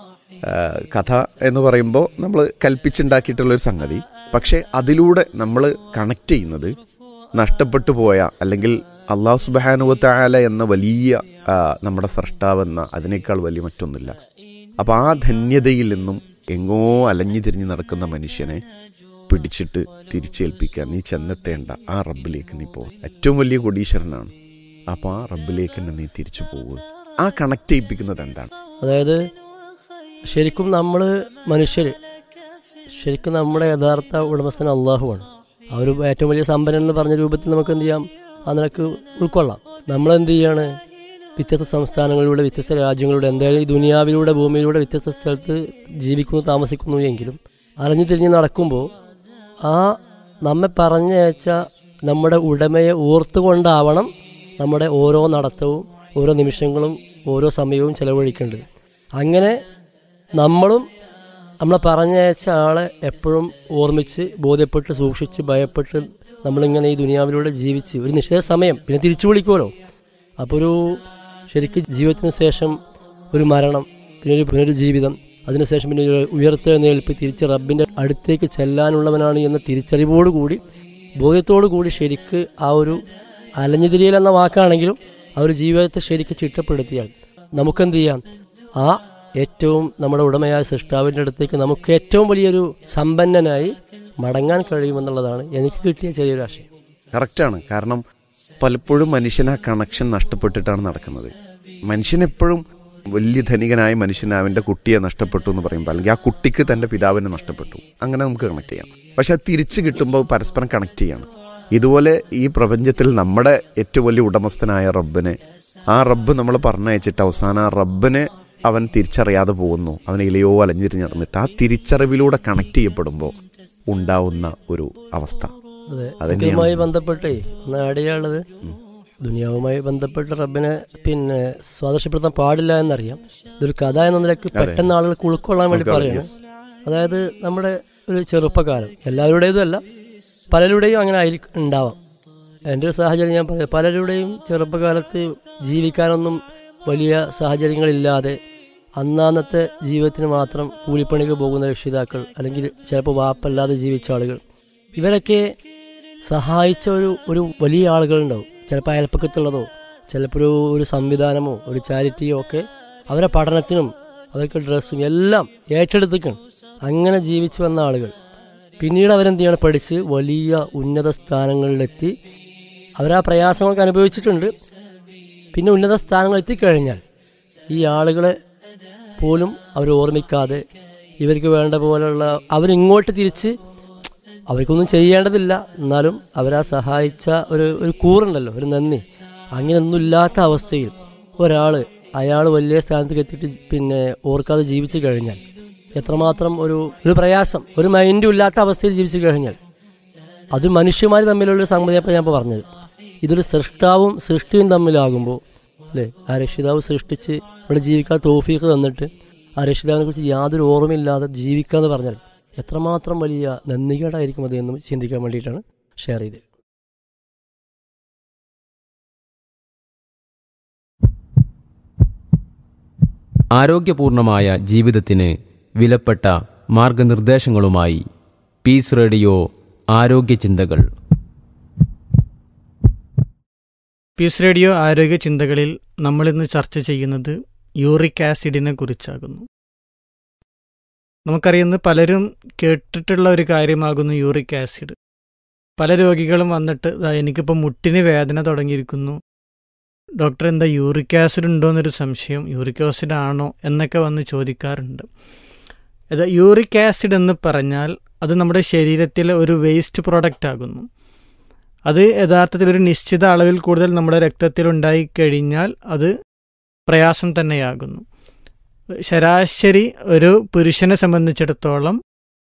കഥ എന്ന് പറയുമ്പോൾ നമ്മൾ കൽപ്പിച്ചുണ്ടാക്കിയിട്ടുള്ളൊരു സംഗതി, പക്ഷെ അതിലൂടെ നമ്മൾ കണക്ട് ചെയ്യുന്നത് നഷ്ടപ്പെട്ടു പോയ, അല്ലെങ്കിൽ അള്ളാഹു സുബ്ഹാനഹു വ തആല എന്ന വലിയ നമ്മുടെ സൃഷ്ടാവെന്ന അതിനേക്കാൾ വലിയ മറ്റൊന്നുമില്ല. അപ്പം ആ ധന്യതയിൽ നിന്നും എങ്ങോ അലഞ്ഞു തിരിഞ്ഞ് നടക്കുന്ന മനുഷ്യനെ പിടിച്ചിട്ട് തിരിച്ചേൽപ്പിക്കുക. നീ ചെന്നെത്തേണ്ട ആ റബ്ബിലേക്ക് നീ പോകും. ഏറ്റവും വലിയ കോടീശ്വരനാണ്. അപ്പം ആ റബ്ബിലേക്ക് തന്നെ നീ തിരിച്ചു പോകുക. ആ കണക്ട് ചെയ്യിപ്പിക്കുന്നത് എന്താണ്? അതായത് ശരിക്കും നമ്മൾ മനുഷ്യർ, ശരിക്കും നമ്മുടെ യഥാർത്ഥ ഉടമസ്ഥൻ അള്ളാഹുവാണ്. ആ ഒരു ഏറ്റവും വലിയ സമ്പന്നൻ എന്ന് പറഞ്ഞ രൂപത്തിൽ നമുക്ക് എന്ത് ചെയ്യാം, ആ നിലക്ക് ഉൾക്കൊള്ളാം. നമ്മളെന്ത് ചെയ്യാണ്, വ്യത്യസ്ത സംസ്ഥാനങ്ങളിലൂടെ, വ്യത്യസ്ത രാജ്യങ്ങളിലൂടെ, എന്തായാലും ഈ ദുനിയാവിലൂടെ, ഭൂമിയിലൂടെ വ്യത്യസ്ത സ്ഥലത്ത് ജീവിക്കുന്നു, താമസിക്കുന്നു എങ്കിലും അലഞ്ഞു തിരിഞ്ഞ് നടക്കുമ്പോൾ ആ നമ്മെ പറഞ്ഞയച്ച നമ്മുടെ ഉടമയെ ഓർത്തുകൊണ്ടാവണം നമ്മുടെ ഓരോ നടത്തവും, ഓരോ നിമിഷങ്ങളും, ഓരോ സമയവും ചെലവഴിക്കേണ്ടത്. അങ്ങനെ നമ്മളും നമ്മളെ പറഞ്ഞയച്ച ആളെ എപ്പോഴും ഓർമ്മിച്ച്, ബോധ്യപ്പെട്ട്, സൂക്ഷിച്ച്, ഭയപ്പെട്ട് നമ്മളിങ്ങനെ ഈ ദുനിയാവിലൂടെ ജീവിച്ച് ഒരു നിശ്ചിത സമയം പിന്നെ തിരിച്ചു വിളിക്കുമല്ലോ. അപ്പോൾ ഒരു ശരിക്കും ജീവിതത്തിന് ശേഷം ഒരു മരണം, പിന്നെ ഒരു പുനരുജീവിതം, അതിനുശേഷം പിന്നെ ഒരു ഉയർത്തെഴുന്നേൽപ്പ്, തിരിച്ച് റബ്ബിൻ്റെ അടുത്തേക്ക് ചെല്ലാനുള്ളവനാണ് എന്ന തിരിച്ചറിവോടുകൂടി, ബോധ്യത്തോടു കൂടി ശരിക്ക് ആ ഒരു അലഞ്ഞുതിരിയൽ എന്ന വാക്കാണെങ്കിലും ആ ഒരു ജീവിതത്തെ ശരിക്ക് ചിട്ടപ്പെടുത്തിയാൽ നമുക്കെന്ത് ചെയ്യാം, ആ ഏറ്റവും നമ്മുടെ ഉടമയായ സൃഷ്ടാവിൻ്റെ അടുത്തേക്ക് നമുക്ക് ഏറ്റവും വലിയൊരു സമ്പന്നനായി മടങ്ങാൻ കഴിയുമെന്നുള്ളതാണ് എനിക്ക് കിട്ടിയ ചെറിയൊരു ആശയം. കറക്റ്റാണ്. കാരണം പലപ്പോഴും മനുഷ്യൻ ആ കണക്ഷൻ നഷ്ടപ്പെട്ടിട്ടാണ് നടക്കുന്നത്. മനുഷ്യനെപ്പോഴും വലിയ ധനികനായ മനുഷ്യന് അവൻ്റെ കുട്ടിയെ നഷ്ടപ്പെട്ടു എന്ന് പറയുമ്പോൾ, അല്ലെങ്കിൽ ആ കുട്ടിക്ക് തൻ്റെ പിതാവിനെ നഷ്ടപ്പെട്ടു, അങ്ങനെ നമുക്ക് കണക്ട് ചെയ്യാം. പക്ഷെ അത് തിരിച്ച് കിട്ടുമ്പോൾ പരസ്പരം കണക്ട് ചെയ്യണം. ഇതുപോലെ ഈ പ്രപഞ്ചത്തിൽ നമ്മുടെ ഏറ്റവും വലിയ ഉടമസ്ഥനായ റബ്ബിനെ, ആ റബ്ബ് നമ്മൾ പറഞ്ഞയച്ചിട്ട് അവസാനം ആ റബ്ബിനെ അവൻ തിരിച്ചറിയാതെ പോകുന്നു, അവൻ ഇലയോ അലഞ്ഞിരിഞ്ഞ് നടന്നിട്ട് ആ തിരിച്ചറിവിലൂടെ കണക്ട് ചെയ്യപ്പെടുമ്പോൾ ഉണ്ടാവുന്ന ഒരു അവസ്ഥ. അതുമായി ബന്ധപ്പെട്ടേ നാടിയുള്ളത് ദുനിയാവുമായി ബന്ധപ്പെട്ട് റബ്ബിനെ പിന്നെ സ്വാദർശപ്പെടുത്താൻ പാടില്ല എന്നറിയാം. ഇതൊരു കഥ എന്ന നിലയ്ക്ക് പെട്ടെന്ന് ആളുകൾക്ക് ഉൾക്കൊള്ളാൻ വേണ്ടി പറയണം. അതായത് നമ്മുടെ ഒരു ചെറുപ്പകാലം, എല്ലാവരുടേതും അല്ല, പലരുടെയും അങ്ങനെ ആയിരിക്കും ഉണ്ടാവാം. എൻ്റെ ഒരു സാഹചര്യം ഞാൻ പറയാം. പലരുടെയും ചെറുപ്പകാലത്ത് ജീവിക്കാനൊന്നും വലിയ സാഹചര്യങ്ങളില്ലാതെ അന്നാന്നത്തെ ജീവിതത്തിന് മാത്രം കൂലിപ്പണിക്ക് പോകുന്ന രക്ഷിതാക്കൾ, അല്ലെങ്കിൽ ചിലപ്പോൾ വാപ്പല്ലാതെ ജീവിച്ച ആളുകൾ, ഇവരൊക്കെ സഹായിച്ച ഒരു ഒരു വലിയ ആളുകളുണ്ടാവും. ചിലപ്പോൾ അയൽപ്പക്കത്തുള്ളതോ ചിലപ്പോൾ ഒരു ഒരു സംവിധാനമോ ഒരു ചാരിറ്റിയോ ഒക്കെ അവരെ പഠനത്തിനും അവർക്ക് ഡ്രസ്സും എല്ലാം ഏറ്റെടുത്തിക്കണം. അങ്ങനെ ജീവിച്ചു വന്ന ആളുകൾ പിന്നീട് അവരെന്ത് ചെയ്യണം, പഠിച്ച് വലിയ ഉന്നത സ്ഥാനങ്ങളിലെത്തി അവരാ പ്രയാസങ്ങളൊക്കെ അനുഭവിച്ചിട്ടുണ്ട്. പിന്നെ ഉന്നത സ്ഥാനങ്ങൾ എത്തിക്കഴിഞ്ഞാൽ ഈ ആളുകളെ പോലും അവർ ഓർമ്മിക്കാതെ ഇവർക്ക് വേണ്ട പോലെയുള്ള അവരിങ്ങോട്ട് തിരിച്ച് അവർക്കൊന്നും ചെയ്യേണ്ടതില്ല, എന്നാലും അവരാ സഹായിച്ച ഒരു ഒരു കൂറുണ്ടല്ലോ, ഒരു നന്ദി, അങ്ങനെയൊന്നും ഇല്ലാത്ത അവസ്ഥയിൽ ഒരാൾ അയാൾ വലിയ സ്ഥാനത്തേക്ക് എത്തിയിട്ട് പിന്നെ ഓർക്കാതെ ജീവിച്ചു കഴിഞ്ഞാൽ എത്രമാത്രം ഒരു ഒരു പ്രയാസം, ഒരു മൈൻഡും ഇല്ലാത്ത അവസ്ഥയിൽ ജീവിച്ചു കഴിഞ്ഞാൽ അത് മനുഷ്യന്മാർ തമ്മിലുള്ള സംഗതിയപ്പോൾ ഞാൻ ഇപ്പോൾ പറഞ്ഞത്. ഇതൊരു സൃഷ്ടാവും സൃഷ്ടിയും തമ്മിലാകുമ്പോൾ അല്ലേ, ആ രക്ഷിതാവ് സൃഷ്ടിച്ച് ഇവിടെ ജീവിക്കാൻ തൗഫീഖ് തന്നിട്ട് ആ രക്ഷിതാവിനെ കുറിച്ച് യാതൊരു ഓർമ്മയില്ലാതെ ജീവിക്കാന്ന് പറഞ്ഞാൽ എത്രമാത്രം വലിയ നന്ദികേടായിരിക്കും അത് എന്നും ചിന്തിക്കാൻ വേണ്ടിയിട്ടാണ് ഷെയർ ചെയ്തത്. ആരോഗ്യപൂർണമായ ജീവിതത്തിന് വിലപ്പെട്ട മാർഗനിർദ്ദേശങ്ങളുമായി പീസ് റേഡിയോ ആരോഗ്യ ചിന്തകൾ. പീസ് റേഡിയോ ആരോഗ്യ ചിന്തകളിൽ നമ്മളിന്ന് ചർച്ച ചെയ്യുന്നത് യൂറിക് ആസിഡിനെ കുറിച്ചാകുന്നു. നമുക്കറിയുന്ന പലരും കേട്ടിട്ടുള്ള ഒരു കാര്യമാകുന്നു യൂറിക് ആസിഡ്. പല രോഗികളും വന്നിട്ട് എനിക്കിപ്പോൾ മുട്ടിന് വേദന തുടങ്ങിയിരിക്കുന്നു, ഡോക്ടർ എന്താ യൂറിക് ആസിഡ് ഉണ്ടോ എന്നൊരു സംശയം, യൂറിക് ആസിഡ് ആണോ എന്നൊക്കെ വന്ന് ചോദിക്കാറുണ്ട്. അത് യൂറിക് ആസിഡ് എന്ന് പറഞ്ഞാൽ അത് നമ്മുടെ ശരീരത്തിലെ ഒരു വേസ്റ്റ് പ്രോഡക്റ്റ് ആകുന്നു. അത് യഥാർത്ഥത്തിൽ ഒരു നിശ്ചിത അളവിൽ കൂടുതൽ നമ്മുടെ രക്തത്തിൽ ഉണ്ടായിക്കഴിഞ്ഞാൽ അത് പ്രയാസം തന്നെയാകുന്നു. ശരാശരി ഒരു പുരുഷനെ സംബന്ധിച്ചിടത്തോളം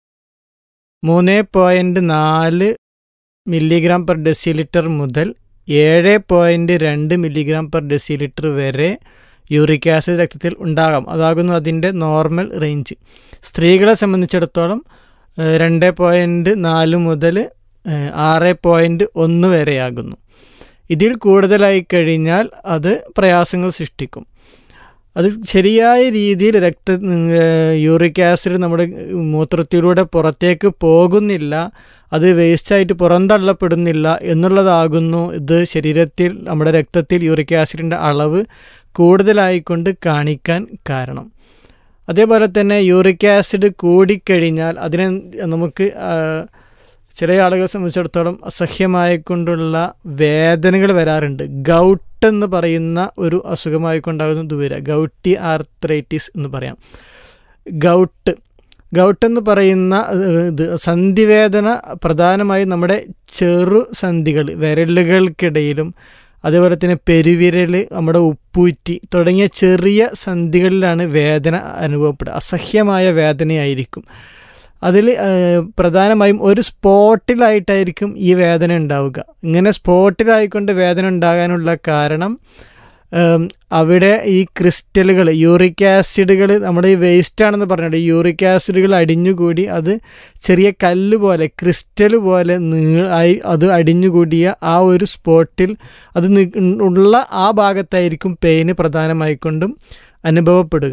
മൂന്ന് പോയിൻറ്റ് നാല് മില്ലിഗ്രാം പെർ ഡെസിലിറ്റർ മുതൽ ഏഴ് പോയിൻറ്റ് രണ്ട് മില്ലിഗ്രാം പെർ ഡെസിലിറ്റർ വരെ യൂറിക് ആസിഡ് രക്തത്തിൽ ഉണ്ടാകാം. അതാകുന്നു അതിൻ്റെ നോർമൽ റേഞ്ച്. സ്ത്രീകളെ സംബന്ധിച്ചിടത്തോളം രണ്ട് പോയിൻറ്റ് നാല് മുതൽ ആറ് പോയിൻറ്റ് ഒന്ന് വരെയാകുന്നു. ഇതിൽ കൂടുതലായി കഴിഞ്ഞാൽ അത് പ്രയാസങ്ങൾ സൃഷ്ടിക്കും. അത് ശരിയായ രീതിയിൽ രക്ത യൂറിക് ആസിഡ് നമ്മുടെ മൂത്രത്തിലൂടെ പുറത്തേക്ക് പോകുന്നില്ല, അത് വേസ്റ്റായിട്ട് പുറന്തള്ളപ്പെടുന്നില്ല എന്നുള്ളതാകുന്നു ഇത് ശരീരത്തിൽ നമ്മുടെ രക്തത്തിൽ യൂറിക് ആസിഡിൻ്റെ അളവ് കൂടുതലായിക്കൊണ്ട് കാണിക്കാൻ കാരണം. അതേപോലെ തന്നെ യൂറിക് ആസിഡ് കൂടിക്കഴിഞ്ഞാൽ അതിനെ നമുക്ക് ചില ആളുകളെ സംബന്ധിച്ചിടത്തോളം അസഹ്യമായിക്കൊണ്ടുള്ള വേദനകൾ വരാറുണ്ട്. ഗൗട്ട് എന്ന് പറയുന്ന ഒരു അസുഖമായിക്കൊണ്ടാകുന്ന ഇത് വരിക, ഗൗട്ടി ആർത്രൈറ്റിസ് എന്ന് പറയാം. ഗൗട്ട് ഗൗട്ട് എന്ന് പറയുന്ന ഇത് സന്ധിവേദന പ്രധാനമായും നമ്മുടെ ചെറു സന്ധികൾ, വിരലുകൾക്കിടയിലും അതേപോലെ തന്നെ പെരുവിരൽ, നമ്മുടെ ഉപ്പൂറ്റി തുടങ്ങിയ ചെറിയ സന്ധികളിലാണ് വേദന അനുഭവപ്പെടുക. അസഹ്യമായ വേദനയായിരിക്കും. അതിൽ പ്രധാനമായും ഒരു സ്പോട്ടിലായിട്ടായിരിക്കും ഈ വേദന ഉണ്ടാവുക. ഇങ്ങനെ സ്പോട്ടിലായിക്കൊണ്ട് വേദന ഉണ്ടാകാനുള്ള കാരണം അവിടെ ഈ ക്രിസ്റ്റലുകൾ, യൂറിക് ആസിഡുകൾ, നമ്മുടെ ഈ വേസ്റ്റാണെന്ന് പറഞ്ഞിട്ട് യൂറിക് ആസിഡുകൾ അടിഞ്ഞുകൂടി അത് ചെറിയ കല്ല് പോലെ ക്രിസ്റ്റൽ പോലെ നീളായി അത് അടിഞ്ഞുകൂടിയ ആ ഒരു സ്പോട്ടിൽ അത് ഉള്ള ആ ഭാഗത്തായിരിക്കും പെയിന് പ്രധാനമായിക്കൊണ്ടും അനുഭവപ്പെടുക.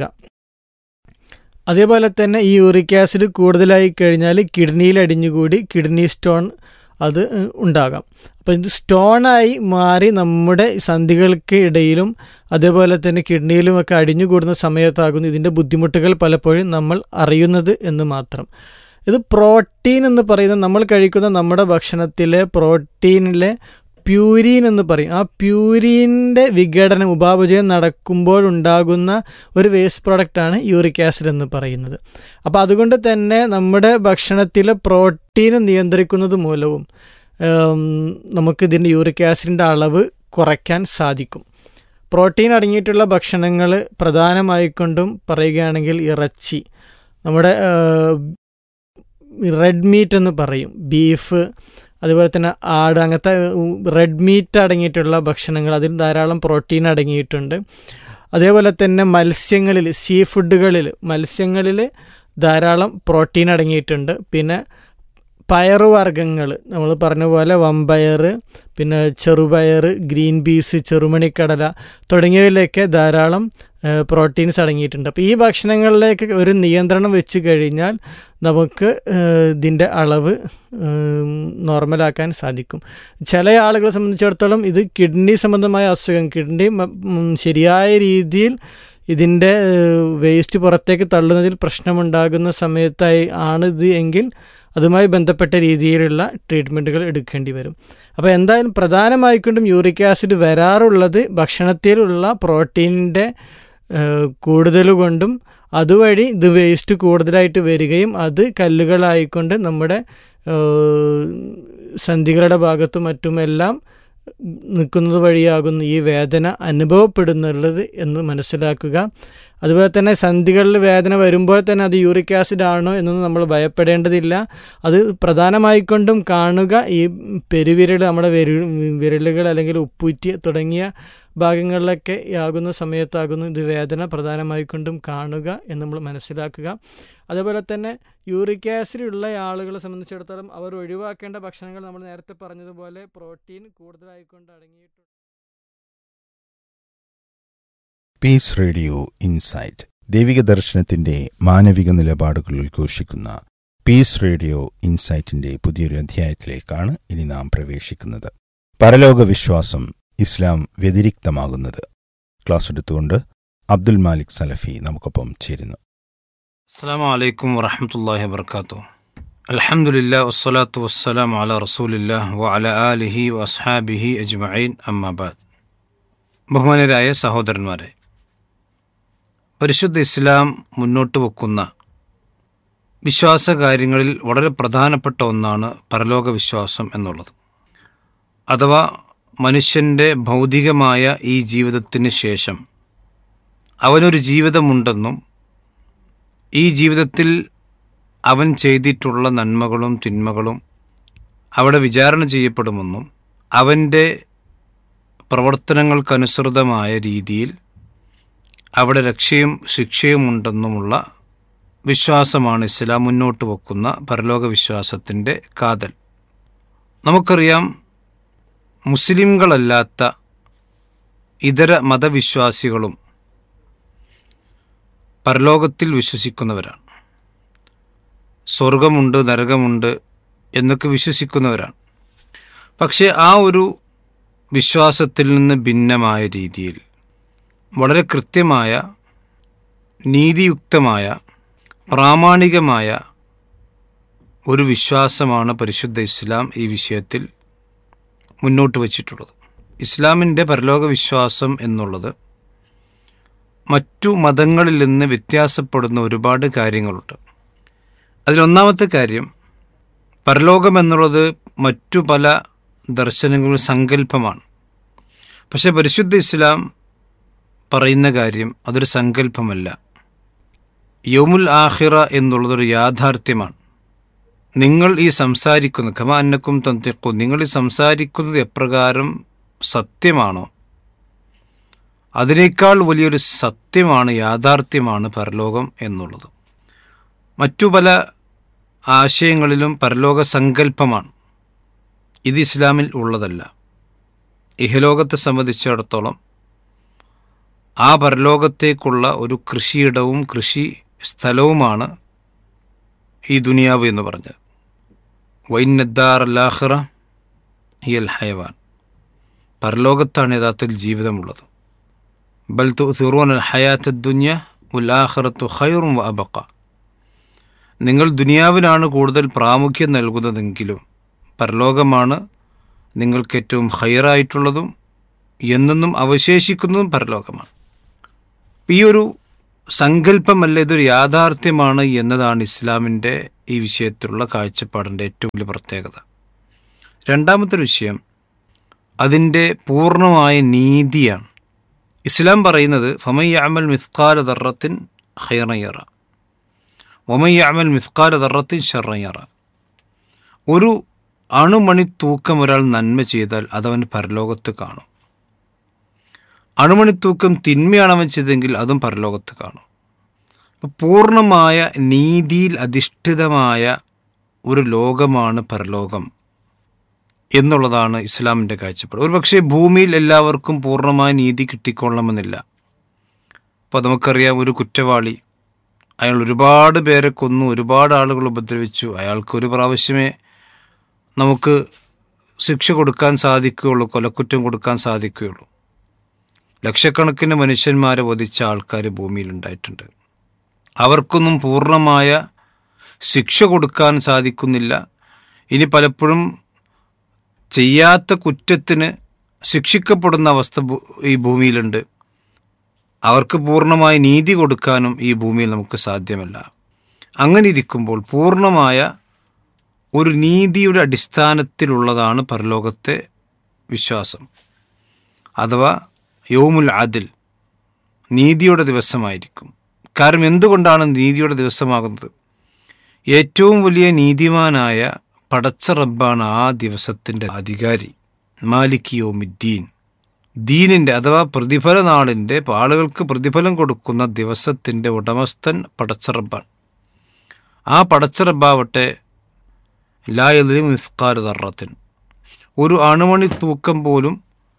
അതേപോലെ തന്നെ ഈ യൂറിക് ആസിഡ് കൂടുതലായി കഴിഞ്ഞാൽ കിഡ്നിയിൽ അടിഞ്ഞുകൂടി കിഡ്നി സ്റ്റോൺ അത് ഉണ്ടാകാം. അപ്പോൾ ഇത് സ്റ്റോണായി മാറി നമ്മുടെ സന്ധികൾക്ക് ഇടയിലും അതേപോലെ തന്നെ കിഡ്നിയിലുമൊക്കെ അടിഞ്ഞുകൂടുന്ന സമയത്താകുന്നു ഇതിൻ്റെ ബുദ്ധിമുട്ടുകൾ പലപ്പോഴും നമ്മൾ അറിയുന്നത് എന്ന് മാത്രം. ഇത് പ്രോട്ടീൻ എന്ന് പറയുന്നത് നമ്മൾ കഴിക്കുന്ന നമ്മുടെ ഭക്ഷണത്തിലെ പ്രോട്ടീനിലെ പ്യൂരിൻ എന്ന് പറയും. ആ പ്യൂരിൻ്റെ വിഘടനം ഉപാപചയം നടക്കുമ്പോഴുണ്ടാകുന്ന ഒരു വേസ്റ്റ് പ്രോഡക്റ്റാണ് യൂറിക് ആസിഡ് എന്ന് പറയുന്നത്. അപ്പോൾ അതുകൊണ്ട് തന്നെ നമ്മുടെ ഭക്ഷണത്തിലെ പ്രോട്ടീൻ നിയന്ത്രിക്കുന്നത് മൂലവും നമുക്ക് ഇതിൻ്റെ യൂറിക് ആസിഡിൻ്റെ അളവ് കുറയ്ക്കാൻ സാധിക്കും. പ്രോട്ടീൻ അടങ്ങിയിട്ടുള്ള ഭക്ഷണങ്ങൾ പ്രധാനമായിക്കൊണ്ടും പറയുകയാണെങ്കിൽ ഇറച്ചി, നമ്മുടെ റെഡ് മീറ്റ് എന്ന് പറയും, ബീഫ്, അതുപോലെ തന്നെ ആട്, അങ്ങനത്തെ റെഡ് മീറ്റ് അടങ്ങിയിട്ടുള്ള ഭക്ഷണങ്ങൾ, അതിൽ ധാരാളം പ്രോട്ടീൻ അടങ്ങിയിട്ടുണ്ട്. അതേപോലെ തന്നെ മത്സ്യങ്ങളിൽ, സീ ഫുഡുകളിൽ, മത്സ്യങ്ങളിൽ ധാരാളം പ്രോട്ടീൻ അടങ്ങിയിട്ടുണ്ട്. പിന്നെ പയറുവർഗ്ഗങ്ങൾ, നമ്മൾ പറഞ്ഞ പോലെ വമ്പയർ, പിന്നെ ചെറുപയർ, ഗ്രീൻ പീസ്, ചെറുമണിക്കടല തുടങ്ങിയവയിലൊക്കെ ധാരാളം പ്രോട്ടീൻസ് അടങ്ങിയിട്ടുണ്ട്. അപ്പോൾ ഈ ഭക്ഷണങ്ങളിലേക്ക് ഒരു നിയന്ത്രണം വെച്ച് കഴിഞ്ഞാൽ നമുക്ക് ഇതിൻ്റെ അളവ് നോർമലാക്കാൻ സാധിക്കും. ചില ആളുകളെ സംബന്ധിച്ചിടത്തോളം ഇത് കിഡ്നി സംബന്ധമായ അസുഖം, കിഡ്നി ശരിയായ രീതിയിൽ ഇതിൻ്റെ വേസ്റ്റ് പുറത്തേക്ക് തള്ളുന്നതിൽ പ്രശ്നമുണ്ടാകുന്ന സമയത്തായി ആണിത് എങ്കിൽ അതുമായി ബന്ധപ്പെട്ട രീതിയിലുള്ള ട്രീറ്റ്മെൻറ്റുകൾ എടുക്കേണ്ടി വരും. അപ്പോൾ എന്തായാലും പ്രധാനമായിക്കൊണ്ടും യൂറിക് ആസിഡ് വരാറുള്ളത് ഭക്ഷണത്തിലുള്ള പ്രോട്ടീനിൻ്റെ കൂടുതൽ കൊണ്ടും അതുവഴി ഇത് വേസ്റ്റ് കൂടുതലായിട്ട് വരികയും അത് കല്ലുകളായിക്കൊണ്ട് നമ്മുടെ സന്ധികളുടെ ഭാഗത്തും മറ്റുമെല്ലാം നിൽക്കുന്നത് വഴിയാകുന്നു ഈ വേദന അനുഭവപ്പെടുന്നുള്ളത് എന്ന് മനസ്സിലാക്കുക. അതുപോലെ തന്നെ സന്ധികളിൽ വേദന വരുമ്പോൾ തന്നെ അത് യൂറിക് ആസിഡ് ആണോ എന്നൊന്നും നമ്മൾ ഭയപ്പെടേണ്ടതില്ല. അത് പ്രധാനമായിക്കൊണ്ടും കാണുക ഈ പെരുവിരൽ, നമ്മുടെ വിരൽ വിരലുകൾ അല്ലെങ്കിൽ ഉപ്പൂറ്റി തുടങ്ങിയ ഭാഗങ്ങളിലൊക്കെ ആകുന്ന സമയത്താകുന്നു ഇത് വേദന പ്രധാനമായിക്കൊണ്ടും കാണുക എന്ന് നമ്മൾ മനസ്സിലാക്കുക. അതേപോലെ തന്നെ യൂറിക് ആസിഡ് ഉള്ള ആളുകളെ സംബന്ധിച്ചിടത്തോളം അവർ ഒഴിവാക്കേണ്ട ഭക്ഷണങ്ങൾ നമ്മൾ നേരത്തെ പറഞ്ഞതുപോലെ പ്രോട്ടീൻ കൂടുതലായിക്കൊണ്ട് അടങ്ങിയിട്ടുണ്ട്. പീസ് റേഡിയോ ഇൻസൈറ്റ്, ദൈവിക ദർശനത്തിന്റെ മാനവിക നിലപാടുകൾ ഉദ്ഘോഷിക്കുന്ന പീസ് റേഡിയോ ഇൻസൈറ്റിന്റെ പുതിയൊരു അധ്യായത്തിലേക്കാണ് ഇനി നാം പ്രവേശിക്കുന്നത്. പരലോക വിശ്വാസം ഇസ്ലാം വ്യതിരിക്തമാകുന്നത്. ക്ലാസ് എടുത്തുകൊണ്ട് അബ്ദുൽ മാലിക് സലഫി നമുക്കൊപ്പം ചേരുന്നു. അസ്സലാമു അലൈക്കും വറഹ്മത്തുള്ളാഹി വബറകാതുഹു. അൽഹംദുലില്ലാഹി വസ്സലാത്തു വസ്സലാമു അലാ റസൂലില്ലാഹി വഅലാ ആലിഹി വഅസ്ഹാബിഹി അജ്മഈൻ, അമ്മാ ബഅദ്. ബഹുമാനരായ സഹോദരന്മാരെ, പരിശുദ്ധ ഇസ്ലാം മുന്നോട്ട് വെക്കുന്ന വിശ്വാസകാര്യങ്ങളിൽ വളരെ പ്രധാനപ്പെട്ട ഒന്നാണ് പരലോക വിശ്വാസം എന്നുള്ളത്. അഥവാ മനുഷ്യൻ്റെ ഭൗതികമായ ഈ ജീവിതത്തിന് ശേഷം അവനൊരു ജീവിതമുണ്ടെന്നും ഈ ജീവിതത്തിൽ അവൻ ചെയ്തിട്ടുള്ള നന്മകളും തിന്മകളും അവിടെ വിചാരണ ചെയ്യപ്പെടുമെന്നും അവൻ്റെ പ്രവർത്തനങ്ങൾക്കനുസൃതമായ രീതിയിൽ അവിടെ രക്ഷയും ശിക്ഷയും ഉണ്ടെന്നുമുള്ള വിശ്വാസമാണ് ഇസ്ലാം മുന്നോട്ട് വെക്കുന്ന പരലോക വിശ്വാസത്തിൻ്റെ കാതൽ. നമുക്കറിയാം, മുസ്ലിംകളല്ലാത്ത ഇതര മതവിശ്വാസികളും പരലോകത്തിൽ വിശ്വസിക്കുന്നവരാണ്. സ്വർഗമുണ്ട്, നരകമുണ്ട് എന്നൊക്കെ വിശ്വസിക്കുന്നവരാണ്. പക്ഷേ ആ ഒരു വിശ്വാസത്തിൽ നിന്ന് ഭിന്നമായ രീതിയിൽ വളരെ കൃത്യമായ, നീതിയുക്തമായ, പ്രാമാണികമായ ഒരു വിശ്വാസമാണ് പരിശുദ്ധ ഇസ്ലാം ഈ വിഷയത്തിൽ മുന്നോട്ട് വച്ചിട്ടുള്ളത്. ഇസ്ലാമിൻ്റെ പരലോക വിശ്വാസം എന്നുള്ളത് മറ്റു മതങ്ങളിൽ നിന്ന് വ്യത്യാസപ്പെടുന്ന ഒരുപാട് കാര്യങ്ങളുണ്ട്. അതിലൊന്നാമത്തെ കാര്യം, പരലോകമെന്നുള്ളത് മറ്റു പല ദർശനങ്ങളും സങ്കല്പമാണ്. പക്ഷേ പരിശുദ്ധ ഇസ്ലാം പറയുന്ന കാര്യം അതൊരു സങ്കല്പമല്ല. യൗമുൽ ആഖിറ എന്നുള്ളതൊരു യാഥാർത്ഥ്യമാണ്. നിങ്ങൾ ഈ സംസാരിക്കുന്ന ഖമാ അന്നക്കും തന്തിഖു, നിങ്ങൾ ഈ സംസാരിക്കുന്നത് എപ്രകാരം സത്യമാണോ അതിനേക്കാൾ വലിയൊരു സത്യമാണ്, യാഥാർത്ഥ്യമാണ് പരലോകം എന്നുള്ളത്. മറ്റു പല ആശയങ്ങളിലും പരലോക സങ്കല്പമാണ്. ഇത് ഇസ്ലാമിൽ ഉള്ളതല്ല. ഇഹലോകത്തെ സംബന്ധിച്ചിടത്തോളം ആ പരലോകത്തേക്കുള്ള ഒരു കൃഷിയിടവും കൃഷി സ്ഥലവുമാണ് ഈ ദുനിയാവ് എന്ന് പറഞ്ഞത്. വൈന്നദ്ദാർ അൽ-ആഖിറ ഹിയൽ ഹയവാൻ, പരലോകത്താണ് യഥാർത്ഥത്തിൽ ജീവിതമുള്ളത്. ബൽ തുഅ്തിറൂന അൽ-ഹയാത്ത ദുനിയ വൽ ആഖിറത്തു ഖൈറുൻ വ അബ്ഖ, നിങ്ങൾ ദുനിയാവിനാണ് കൂടുതൽ പ്രാമുഖ്യം നൽകുന്നതെങ്കിലും പരലോകമാണ് നിങ്ങൾക്ക് ഏറ്റവും ഹൈറായിട്ടുള്ളതും എന്നെന്നും അവശേഷിക്കുന്നതും പരലോകമാണ്. ഈ ഒരു സങ്കല്പമല്ല, ഇതൊരു യാഥാർത്ഥ്യമാണ് എന്നതാണ് ഇസ്ലാമിൻ്റെ ഈ വിഷയത്തിലുള്ള കാഴ്ചപ്പാടിൻ്റെ ഏറ്റവും വലിയ പ്രത്യേകത. രണ്ടാമത്തെ വിഷയം അതിൻ്റെ പൂർണ്ണമായ നീതിയാണ്. ഇസ്ലാം പറയുന്നത് ഫമൻ യഅമൽ മിസ്ഖാല ദർറത്തിൻ ഖൈറൻ യറ വമൻ യഅമൽ മിസ്ഖാല ദർറത്തിൻ ശർറൻ യറ. ഒരു അണുമണി തൂക്കം ഒരാൾ നന്മ ചെയ്താൽ അതവൻ പരലോകത്ത് കാണും. അണുമണിത്തൂക്കം തിന്മയാണ് അവൻ ചെയ്തെങ്കിൽ അതും പരലോകത്ത് കാണും. അപ്പോൾ പൂർണ്ണമായ നീതിയിൽ അധിഷ്ഠിതമായ ഒരു ലോകമാണ് പരലോകം എന്നുള്ളതാണ് ഇസ്ലാമിൻ്റെ കാഴ്ചപ്പാട്. ഒരു പക്ഷേ ഭൂമിയിൽ എല്ലാവർക്കും പൂർണ്ണമായ നീതി കിട്ടിക്കൊള്ളണമെന്നില്ല. അപ്പോൾ നമുക്കറിയാം, ഒരു കുറ്റവാളി അയാൾ ഒരുപാട് പേരെ കൊന്നു, ഒരുപാട് ആളുകൾ ഉപദ്രവിച്ചു, അയാൾക്ക് ഒരു പ്രാവശ്യമേ നമുക്ക് ശിക്ഷ കൊടുക്കാൻ സാധിക്കുകയുള്ളൂ, കൊലക്കുറ്റം കൊടുക്കാൻ സാധിക്കുകയുള്ളൂ. ലക്ഷക്കണക്കിന് മനുഷ്യന്മാരെ വധിച്ച ആൾക്കാർ ഭൂമിയിലുണ്ടായിട്ടുണ്ട്. അവർക്കൊന്നും പൂർണ്ണമായ ശിക്ഷ കൊടുക്കാൻ സാധിക്കുന്നില്ല. ഇനി പലപ്പോഴും ചെയ്യാത്ത കുറ്റത്തിന് ശിക്ഷിക്കപ്പെടുന്ന അവസ്ഥ ഈ ഭൂമിയിലുണ്ട്. അവർക്ക് പൂർണ്ണമായ നീതി കൊടുക്കാനും ഈ ഭൂമിയിൽ നമുക്ക് സാധ്യമല്ല. അങ്ങനെ ഇരിക്കുമ്പോൾ പൂർണ്ണമായ ഒരു നീതിയുടെ അടിസ്ഥാനത്തിലുള്ളതാണ് പരലോകത്തെ വിശ്വാസം, അഥവാ യൗമുൽ അദിൽ, നീതിയുടെ ദിവസമായിരിക്കും. കാരണം എന്തുകൊണ്ടാണ് നീതിയുടെ ദിവസമാകുന്നത്? ഏറ്റവും വലിയ നീതിമാനായ പടച്ച റബ്ബാണ് ആ ദിവസത്തിൻ്റെ അധികാരി. മാലിക് യൗമിദ്ദീൻ, ദീനിൻ്റെ അഥവാ പ്രതിഫല നാളിൻ്റെ, ആളുകൾക്ക് പ്രതിഫലം കൊടുക്കുന്ന ദിവസത്തിൻ്റെ ഉടമസ്ഥൻ പടച്ച റബ്ബാണ്. ആ പടച്ച റബ്ബാവട്ടെ ലാ യദ്ലിമു മിസ്ഖാല ദർറത്തിൻ, ഒരു അണുമണി തൂക്കം പോലും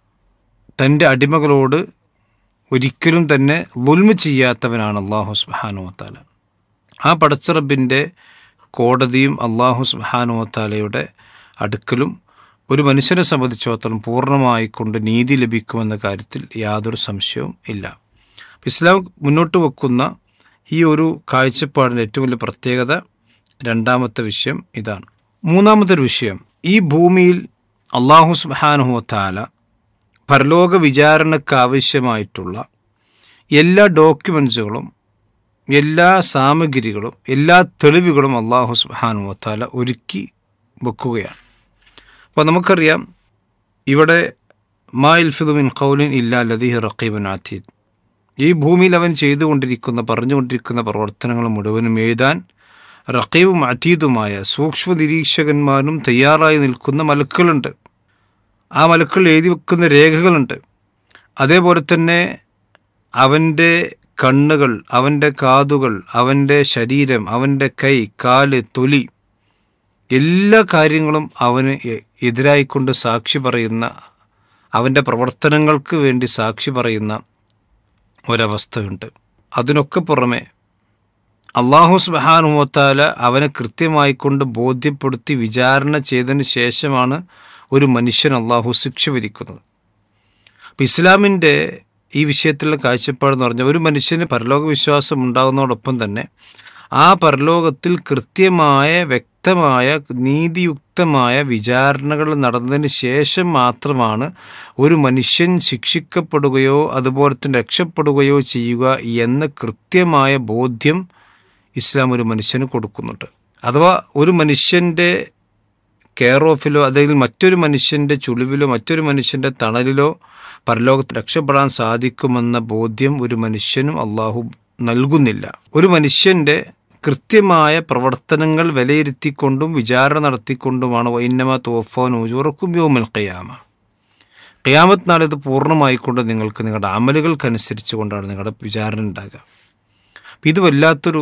തൻ്റെ അടിമകളോട് ഒരിക്കലും തന്നെ ളുൽമ് ചെയ്യാത്തവനാണ് അല്ലാഹു സുബ്ഹാനഹു വ തആല. ആ പടച്ച റബ്ബിൻ്റെ കോടതിയും അല്ലാഹു സുബ്ഹാനഹു വ തആലയുടെ അടുക്കലും ഒരു മനുഷ്യനെ സംബന്ധിച്ചിടത്തോളം പൂർണ്ണമായി കൊണ്ട് നീതി ലഭിക്കുമെന്ന കാര്യത്തിൽ യാതൊരു സംശയവും ഇല്ല. ഇസ്ലാം മുന്നോട്ട് വെക്കുന്ന ഈ ഒരു കാഴ്ചപ്പാടിൻ്റെ ഏറ്റവും വലിയ പ്രത്യേകത രണ്ടാമത്തെ വിഷയം ഇതാണ്. മൂന്നാമത്തെ ഒരു വിഷയം, ഈ ഭൂമിയിൽ അല്ലാഹു സുബ്ഹാനഹു വ തആല പരലോക വിചാരണയ്ക്ക് ആവശ്യമായിട്ടുള്ള എല്ലാ ഡോക്യുമെൻസുകളും, എല്ലാ സാമഗ്രികളും, എല്ലാ തെളിവുകളും അല്ലാഹു സുബ്ഹാനഹു വ തആല ഒരുക്കി വെക്കുകയാണ്. അപ്പോൾ നമുക്കറിയാം, ഇവിടെ മാ യൽഫിദു മിൻ ഖൗലിൻ ഇല്ലാ ലദീഹി റഖീബുൻ അതീദ്, ഈ ഭൂമിയിൽ അവൻ ചെയ്തുകൊണ്ടിരിക്കുന്ന പറഞ്ഞുകൊണ്ടിരിക്കുന്ന പ്രവർത്തനങ്ങൾ മുഴുവനും എഴുതാൻ റഖീബും അതീദുമായ സൂക്ഷ്മ നിരീക്ഷകന്മാരും തയ്യാറായി നിൽക്കുന്ന മലക്കുകളുണ്ട്. ആ മലക്കുകൾ എഴുതി വെക്കുന്ന രേഖകളുണ്ട്. അതേപോലെ തന്നെ അവൻ്റെ കണ്ണുകൾ, അവൻ്റെ കാതുകൾ, അവൻ്റെ ശരീരം, അവൻ്റെ കൈ, കാല്, തൊലി, എല്ലാ കാര്യങ്ങളും അവന് എതിരായിക്കൊണ്ട് സാക്ഷി പറയുന്ന, അവൻ്റെ പ്രവർത്തനങ്ങൾക്ക് വേണ്ടി സാക്ഷി പറയുന്ന ഒരവസ്ഥയുണ്ട്. അതിനൊക്കെ പുറമെ അല്ലാഹു സുബ്ഹാനഹു വ തആല അവനെ കൃത്യമായിക്കൊണ്ട് ബോധ്യപ്പെടുത്തി വിചാരണ ചെയ്തതിന് ശേഷമാണ് ഒരു മനുഷ്യൻ അള്ളാഹു ശിക്ഷ വിധിക്കുന്നത്. അപ്പം ഇസ്ലാമിൻ്റെ ഈ വിഷയത്തിലുള്ള കാഴ്ചപ്പാടെന്ന് പറഞ്ഞാൽ, ഒരു മനുഷ്യന് പരലോക വിശ്വാസം ഉണ്ടാകുന്നതോടൊപ്പം തന്നെ ആ പരലോകത്തിൽ കൃത്യമായ വ്യക്തമായ നീതിയുക്തമായ വിചാരണകൾ നടന്നതിന് ശേഷം മാത്രമാണ് ഒരു മനുഷ്യൻ ശിക്ഷിക്കപ്പെടുകയോ അതുപോലെ തന്നെ രക്ഷപ്പെടുകയോ ചെയ്യുക എന്ന കൃത്യമായ ബോധ്യം ഇസ്ലാം ഒരു മനുഷ്യന് കൊടുക്കുന്നുണ്ട്. അഥവാ ഒരു മനുഷ്യൻ്റെ കെയർ ഓഫിലോ അല്ലെങ്കിൽ മറ്റൊരു മനുഷ്യൻ്റെ ചുളിവിലോ മറ്റൊരു മനുഷ്യൻ്റെ തണലിലോ പരലോകത്ത് രക്ഷപ്പെടാൻ സാധിക്കുമെന്ന ബോധ്യം ഒരു മനുഷ്യനും അള്ളാഹു നൽകുന്നില്ല. ഒരു മനുഷ്യൻ്റെ കൃത്യമായ പ്രവർത്തനങ്ങൾ വിലയിരുത്തിക്കൊണ്ടും വിചാരണ നടത്തിക്കൊണ്ടുമാണ് വഇന്നമാ തുവഫൗന ഉജൂറക്കും യൗമൽ ഖിയാമ, ഖിയാമത്ത് നാളിത് പൂർണ്ണമായിക്കൊണ്ട് നിങ്ങൾക്ക് നിങ്ങളുടെ അമലുകൾക്കനുസരിച്ച് കൊണ്ടാണ് നിങ്ങളുടെ വിചാരണ ഉണ്ടാകുക. ഇത് വല്ലാത്തൊരു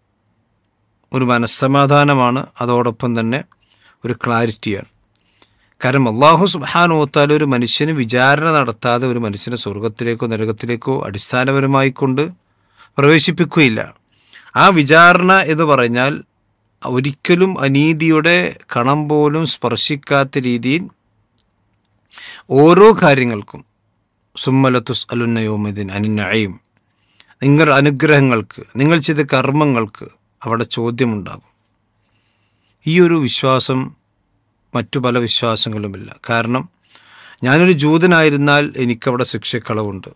ഒരു മനസ്സമാധാനമാണ്, അതോടൊപ്പം തന്നെ ഒരു ക്ലാരിറ്റിയാണ്. കാരണം അല്ലാഹു സുബ്ഹാനഹു വ തആല ഒരു മനുഷ്യന് വിചാരണ നടത്താതെ ഒരു മനുഷ്യനെ സ്വർഗത്തിലേക്കോ നരകത്തിലേക്കോ അടിസ്ഥാനപരമായി കൊണ്ട് പ്രവേശിപ്പിക്കുകയില്ല. ആ വിചാരണ എന്ന് പറഞ്ഞാൽ ഒരിക്കലും അനീതിയുടെ കണം പോലും സ്പർശിക്കാത്ത രീതിയിൽ ഓരോ കാര്യങ്ങൾക്കും സുമ്മല തുസ്അലുന്ന യൗമഇദിൻ അനിൻ നഈം, നിങ്ങൾ അനുഗ്രഹങ്ങൾക്ക്, നിങ്ങൾ ചെയ്ത കർമ്മങ്ങൾക്ക് അവിടെ ചോദ്യമുണ്ടാകും. ഈ ഒരു വിശ്വാസം മറ്റു പല വിശ്വാസങ്ങളുമില്ല. കാരണം ഞാനൊരു ജൂതനായിരുന്നാൽ എനിക്കവിടെ ശിക്ഷക്കളവുണ്ട്.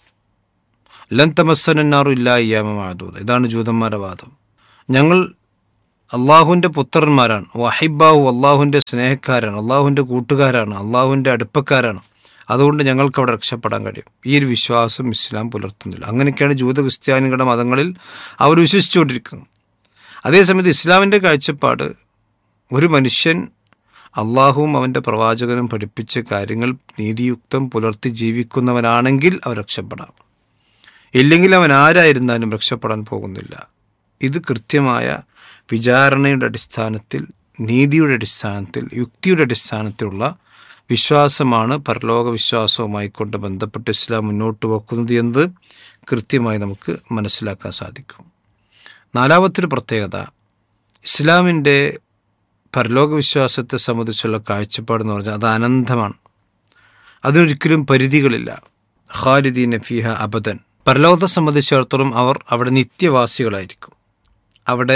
ലൻ തമസ്സനാറു ഇല്ലാ അയ്യാമ മഅദൂദ. ഇതാണ് ജൂതന്മാരുടെ വാദം. ഞങ്ങൾ അള്ളാഹുവിൻ്റെ പുത്രന്മാരാണ്, വഹിബാഹു അള്ളാഹുവിൻ്റെ സ്നേഹക്കാരാണ്, അള്ളാഹുവിൻ്റെ കൂട്ടുകാരാണ്, അള്ളാഹുവിൻ്റെ അടുപ്പക്കാരാണ്, അതുകൊണ്ട് ഞങ്ങൾക്ക് അവിടെ രക്ഷപ്പെടാൻ കഴിയും. ഈ ഒരു വിശ്വാസം ഇസ്ലാം പുലർത്തുന്നില്ല. അങ്ങനെയൊക്കെയാണ് ജൂത ക്രിസ്ത്യാനികളുടെ മതങ്ങളിൽ അവർ വിശ്വസിച്ചുകൊണ്ടിരിക്കുന്നത്. അതേസമയത്ത് ഇസ്ലാമിൻ്റെ കാഴ്ചപ്പാട് ഒരു മനുഷ്യൻ അള്ളാഹുവും അവൻ്റെ പ്രവാചകനും പഠിപ്പിച്ച കാര്യങ്ങൾ നീതിയുക്തം പുലർത്തി ജീവിക്കുന്നവനാണെങ്കിൽ അവർ രക്ഷപ്പെടാം, ഇല്ലെങ്കിൽ അവൻ ആരായിരുന്നാലും രക്ഷപ്പെടാൻ പോകുന്നില്ല. ഇത് കൃത്യമായ വിചാരണയുടെ അടിസ്ഥാനത്തിൽ, നീതിയുടെ അടിസ്ഥാനത്തിൽ, യുക്തിയുടെ അടിസ്ഥാനത്തിലുള്ള വിശ്വാസമാണ് പരലോക വിശ്വാസവുമായി കൊണ്ട് ബന്ധപ്പെട്ട് ഇസ്ലാം മുന്നോട്ട് വെക്കുന്നത് എന്നത് കൃത്യമായി നമുക്ക് മനസ്സിലാക്കാൻ സാധിക്കും. നാലാമത്തൊരു പ്രത്യേകത, ഇസ്ലാമിൻ്റെ പരലോക വിശ്വാസത്തെ സംബന്ധിച്ചുള്ള കാഴ്ചപ്പാടെന്ന് പറഞ്ഞാൽ അത് അനന്തമാണ്. അതിനൊരിക്കലും പരിധികളില്ല. ഖാലിദീന ഫീഹ അബദൻ. പരലോകത്തെ സംബന്ധിച്ചിടത്തോളം അവർ അവിടെ നിത്യവാസികളായിരിക്കും. അവിടെ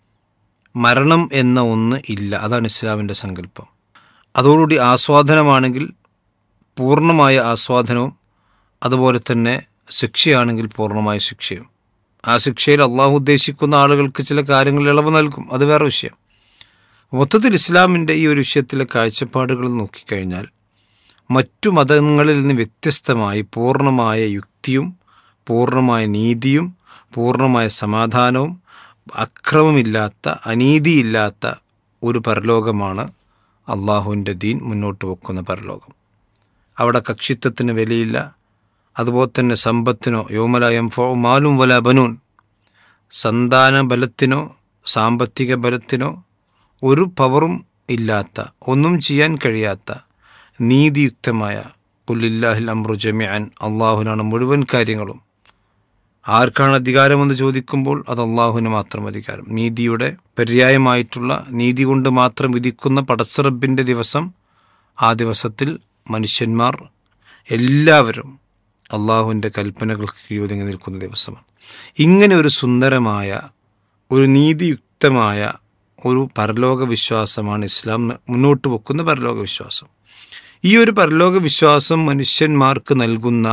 മരണം എന്ന ഒന്ന് ഇല്ല. അതാണ് ഇസ്ലാമിൻ്റെ സങ്കല്പം. അതോടുകൂടി ആസ്വാദനമാണെങ്കിൽ പൂർണ്ണമായ ആസ്വാദനവും, അതുപോലെ തന്നെ ശിക്ഷയാണെങ്കിൽ പൂർണ്ണമായ ശിക്ഷയും. ആ ശിക്ഷയിൽ അള്ളാഹു ഉദ്ദേശിക്കുന്ന ആളുകൾക്ക് ചില കാര്യങ്ങളിൽ ഇളവ് നൽകും, അത് വേറെ വിഷയം. മൊത്തത്തിൽ ഇസ്ലാമിൻ്റെ ഈ ഒരു വിഷയത്തിലെ കാഴ്ചപ്പാടുകൾ നോക്കിക്കഴിഞ്ഞാൽ മറ്റു മതങ്ങളിൽ നിന്ന് വ്യത്യസ്തമായി പൂർണ്ണമായ യുക്തിയും പൂർണ്ണമായ നീതിയും പൂർണ്ണമായ സമാധാനവും അക്രമമില്ലാത്ത, അനീതിയില്ലാത്ത ഒരു പരലോകമാണ് അള്ളാഹുവിൻ്റെ ദീൻ മുന്നോട്ട് വെക്കുന്ന പരലോകം. അവിടെ കക്ഷിത്വത്തിന് വിലയില്ല. അതുപോലെ തന്നെ സമ്പത്തിനോ യൗമലയം ഫോ മാലും വല ബനൂൻ, സന്താന ബലത്തിനോ സാമ്പത്തിക ബലത്തിനോ ഒരു പവറും ഇല്ലാത്ത, ഒന്നും ചെയ്യാൻ കഴിയാത്ത നീതിയുക്തമായ ഖുലില്ലാഹിൽ അംറു ജമിഅൻ, അള്ളാഹുവിനാണ് മുഴുവൻ കാര്യങ്ങളും. ആർക്കാണ് അധികാരമെന്ന് ചോദിക്കുമ്പോൾ അത് അള്ളാഹുവിന് മാത്രം അധികാരം. നീതിയുടെ പര്യായമായിട്ടുള്ള, നീതി കൊണ്ട് മാത്രം വിധിക്കുന്ന പടച്ചറബിൻ്റെ ദിവസം, ആ ദിവസത്തിൽ മനുഷ്യന്മാർ എല്ലാവരും അള്ളാഹുവിൻ്റെ കൽപ്പനകൾക്ക് കീഴൊതുങ്ങി നിൽക്കുന്ന ദിവസമാണ്. ഇങ്ങനെ ഒരു സുന്ദരമായ, ഒരു നീതിയുക്തമായ ഒരു പരലോക വിശ്വാസമാണ് ഇസ്ലാം മുന്നോട്ട് വെക്കുന്ന പരലോക വിശ്വാസം. ഈ ഒരു പരലോക വിശ്വാസം മനുഷ്യന്മാർക്ക് നൽകുന്ന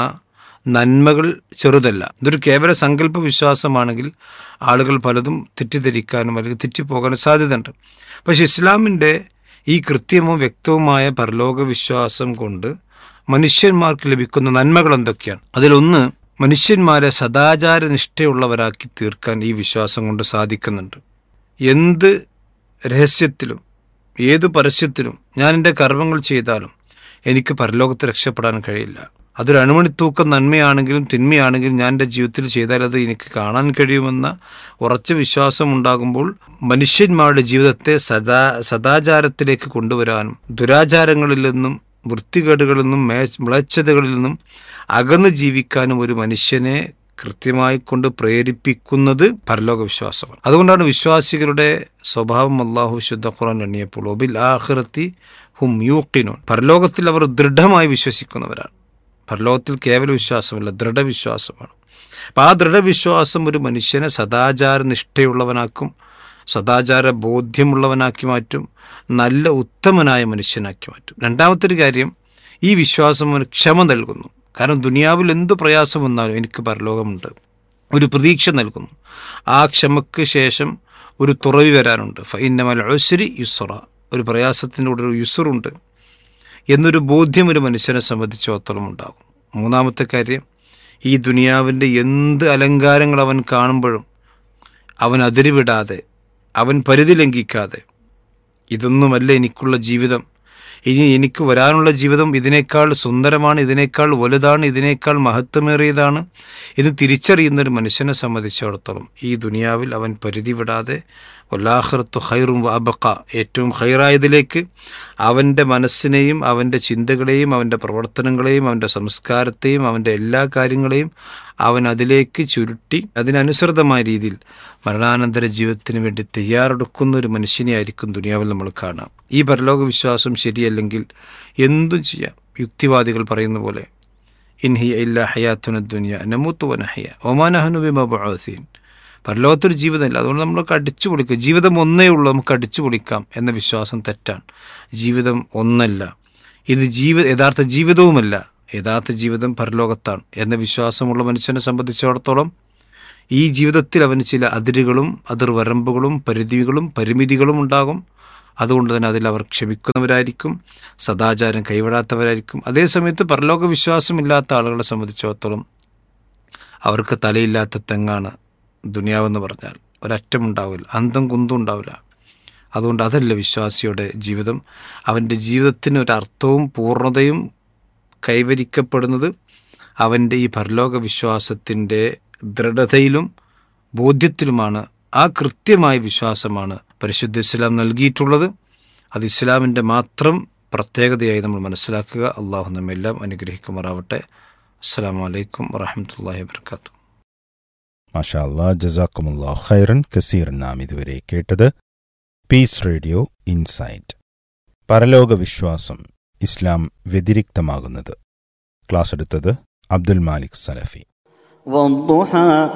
നന്മകൾ ചെറുതല്ല. ഇതൊരു കേവല സങ്കല്പ വിശ്വാസമാണെങ്കിൽ ആളുകൾ പലതും തെറ്റിദ്ധരിക്കാനും അല്ലെങ്കിൽ തെറ്റിപ്പോകാനും സാധ്യതയുണ്ട്. പക്ഷേ ഇസ്ലാമിൻ്റെ ഈ കൃത്യവും വ്യക്തവുമായ പരലോക വിശ്വാസം കൊണ്ട് മനുഷ്യന്മാർക്ക് ലഭിക്കുന്ന നന്മകൾ എന്തൊക്കെയാണ്? അതിലൊന്ന്, മനുഷ്യന്മാരെ സദാചാര നിഷ്ഠയുള്ളവരാക്കി തീർക്കാൻ ഈ വിശ്വാസം കൊണ്ട് സാധിക്കുന്നുണ്ട്. എന്ത് രഹസ്യത്തിലും ഏത് പരസ്യത്തിലും ഞാൻ എൻ്റെ കർമ്മങ്ങൾ ചെയ്താലും എനിക്ക് പരലോകത്ത് രക്ഷപ്പെടാൻ കഴിയില്ല. അതൊരു അണുമണിത്തൂക്കം നന്മയാണെങ്കിലും തിന്മയാണെങ്കിലും ഞാൻ എൻ്റെ ജീവിതത്തിൽ ചെയ്താൽ അത് എനിക്ക് കാണാൻ കഴിയുമെന്ന ഉറച്ച വിശ്വാസം ഉണ്ടാകുമ്പോൾ മനുഷ്യന്മാരുടെ ജീവിതത്തെ സദാ സദാചാരത്തിലേക്ക് കൊണ്ടുവരാനും ദുരാചാരങ്ങളിൽ നിന്നും വൃത്തികേടുകളിൽ നിന്നും മേ മ്ലേച്ഛതകളിൽ നിന്നും അകന്ന് ജീവിക്കാനും ഒരു മനുഷ്യനെ കൃത്യമായി കൊണ്ട് പ്രേരിപ്പിക്കുന്നത് പരലോക വിശ്വാസമാണ്. അതുകൊണ്ടാണ് വിശ്വാസികളുടെ സ്വഭാവം അല്ലാഹു വിശുദ്ധ ഖുർആൻ എണ്ണിയപ്പോൾ വബിൽ ആഖിറത്തി ഹും യൂഖിനൂൻ, പരലോകത്തിൽ അവർ ദൃഢമായി വിശ്വസിക്കുന്നവരാണ്. പരലോകത്തിൽ കേവല വിശ്വാസമല്ല, ദൃഢവിശ്വാസമാണ്. അപ്പം ആ ദൃഢവിശ്വാസം ഒരു മനുഷ്യനെ സദാചാര നിഷ്ഠയുള്ളവനാക്കും, സദാചാര ബോധ്യമുള്ളവനാക്കി മാറ്റും, നല്ല ഉത്തമനായ മനുഷ്യനാക്കി മാറ്റും. രണ്ടാമത്തെ ഒരു കാര്യം, ഈ വിശ്വാസം അവന് ക്ഷമ നൽകുന്നു. കാരണം ദുനിയാവിൽ എന്തു പ്രയാസം വന്നാലും എനിക്ക് പരലോകമുണ്ട്, ഒരു പ്രതീക്ഷ നൽകുന്നു. ആ ക്ഷമയ്ക്ക് ശേഷം ഒരു തുറവി വരാനുണ്ട്. ഫഇന്നമൽ ഉസ്രി യുസ്റ, ഒരു പ്രയാസത്തിൻ്റെ കൂടെ ഒരു യുസ്റുണ്ട് എന്നൊരു ബോധ്യം ഒരു മനുഷ്യനെ സംബന്ധിച്ചിടത്തോളം ഉണ്ടാകും. മൂന്നാമത്തെ കാര്യം, ഈ ദുനിയാവിൻ്റെ എന്ത് അലങ്കാരങ്ങൾ അവൻ കാണുമ്പോഴും അവൻ അതിരുവിടാതെ, അവൻ പരിധി ലംഘിക്കാതെ, ഇതൊന്നുമല്ല എനിക്കുള്ള ജീവിതം, ഇനി എനിക്ക് വരാനുള്ള ജീവിതം ഇതിനേക്കാൾ സുന്ദരമാണ്, ഇതിനേക്കാൾ വലുതാണ്, ഇതിനേക്കാൾ മഹത്വമേറിയതാണ് ഇത് തിരിച്ചറിയുന്നൊരു മനുഷ്യനെ സംബന്ധിച്ചിടത്തോളം ഈ ദുനിയാവിൽ അവൻ പരിധി വിടാതെ വല്ലാഖിറത്തു ഖൈറും വഅബഖ, ഏറ്റവും ഖൈറായതിലേക്ക് അവൻ്റെ മനസ്സിനെയും അവൻ്റെ ചിന്തകളെയും അവൻ്റെ പ്രവർത്തനങ്ങളെയും അവൻ്റെ സംസ്കാരത്തെയും അവൻ്റെ എല്ലാ കാര്യങ്ങളെയും അവൻ അതിലേക്ക് ചുരുട്ടി അതിനനുസൃതമായ രീതിയിൽ മരണാനന്തര ജീവിതത്തിന് വേണ്ടി തയ്യാറെടുക്കുന്ന ഒരു മനുഷ്യനെയായിരിക്കും ദുനിയാവിൽ നമ്മൾ കാണാം. ഈ പരലോക വിശ്വാസം ശരിയല്ലെങ്കിൽ എന്തും ചെയ്യാം. യുക്തിവാദികൾ പറയുന്ന പോലെ ഇൻഹിയ ഇല്ലാ ഹയാത്തുന ദുനിയ നമൂത്തു വനഹയ വമാ നഹ്നു ബിമബ്ഊസീൻ, പരലോകത്തൊരു ജീവിതമില്ല. അതുകൊണ്ട് നമ്മളൊക്കെ അടിച്ചു പൊളിക്കുക. ജീവിതം ഒന്നേ ഉള്ളൂ, നമുക്ക് അടിച്ചു പൊളിക്കാം എന്ന വിശ്വാസം തെറ്റാണ്. ജീവിതം ഒന്നല്ല, ഇത് ജീവ യഥാർത്ഥ ജീവിതവുമല്ല, യഥാർത്ഥ ജീവിതം പരലോകത്താണ് എന്ന വിശ്വാസമുള്ള മനുഷ്യനെ സംബന്ധിച്ചിടത്തോളം ഈ ജീവിതത്തിൽ അവന് ചില അതിരുകളും അതിർവരമ്പുകളും പരിധികളും പരിമിതികളും ഉണ്ടാകും. അതുകൊണ്ട് തന്നെ അതിൽ അവർ ക്ഷമിക്കുന്നവരായിരിക്കും, സദാചാരം കൈവിടാത്തവരായിരിക്കും. അതേസമയത്ത് പരലോക വിശ്വാസമില്ലാത്ത ആളുകളെ സംബന്ധിച്ചിടത്തോളം അവർക്ക് തലയില്ലാത്ത തെങ്ങാണ് ദുനിയാവെന്ന് പറഞ്ഞാൽ. ഒരറ്റമുണ്ടാവില്ല, അന്തം കുന്തും ഉണ്ടാവില്ല. അതുകൊണ്ട് അതല്ല വിശ്വാസിയുടെ ജീവിതം. അവൻ്റെ ജീവിതത്തിന് ഒരർത്ഥവും പൂർണ്ണതയും കൈവരിക്കപ്പെടുന്നത് അവൻ്റെ ഈ പരലോക വിശ്വാസത്തിൻ്റെ ദൃഢതയിലും ബോധ്യത്തിലുമാണ്. ആ കൃത്യമായ വിശ്വാസമാണ് പരിശുദ്ധ ഇസ്ലാം നൽകിയിട്ടുള്ളത്. അത് ഇസ്ലാമിൻ്റെ മാത്രം പ്രത്യേകതയായി നമ്മൾ മനസ്സിലാക്കുക. അള്ളാഹു നമ്മെല്ലാം അനുഗ്രഹിക്കുമാറാവട്ടെ. അസ്സലാമു അലൈക്കും വറഹ്മത്തുള്ളാഹി വബറകാതുഹു. മാഷാ അല്ലാഹ്, ജസാക്കുമുല്ലാഹു ഖൈറൻ കസീറൻ. നാം ഇതുവരെ കേട്ടത് പീസ് റേഡിയോ ഇൻസൈറ്റ്, പരലോക വിശ്വാസം ഇസ്ലാം വ്യതിരിക്തമാകുന്നത്. ക്ലാസ് എടുത്തത് അബ്ദുൽ മാലിക് സലഫി.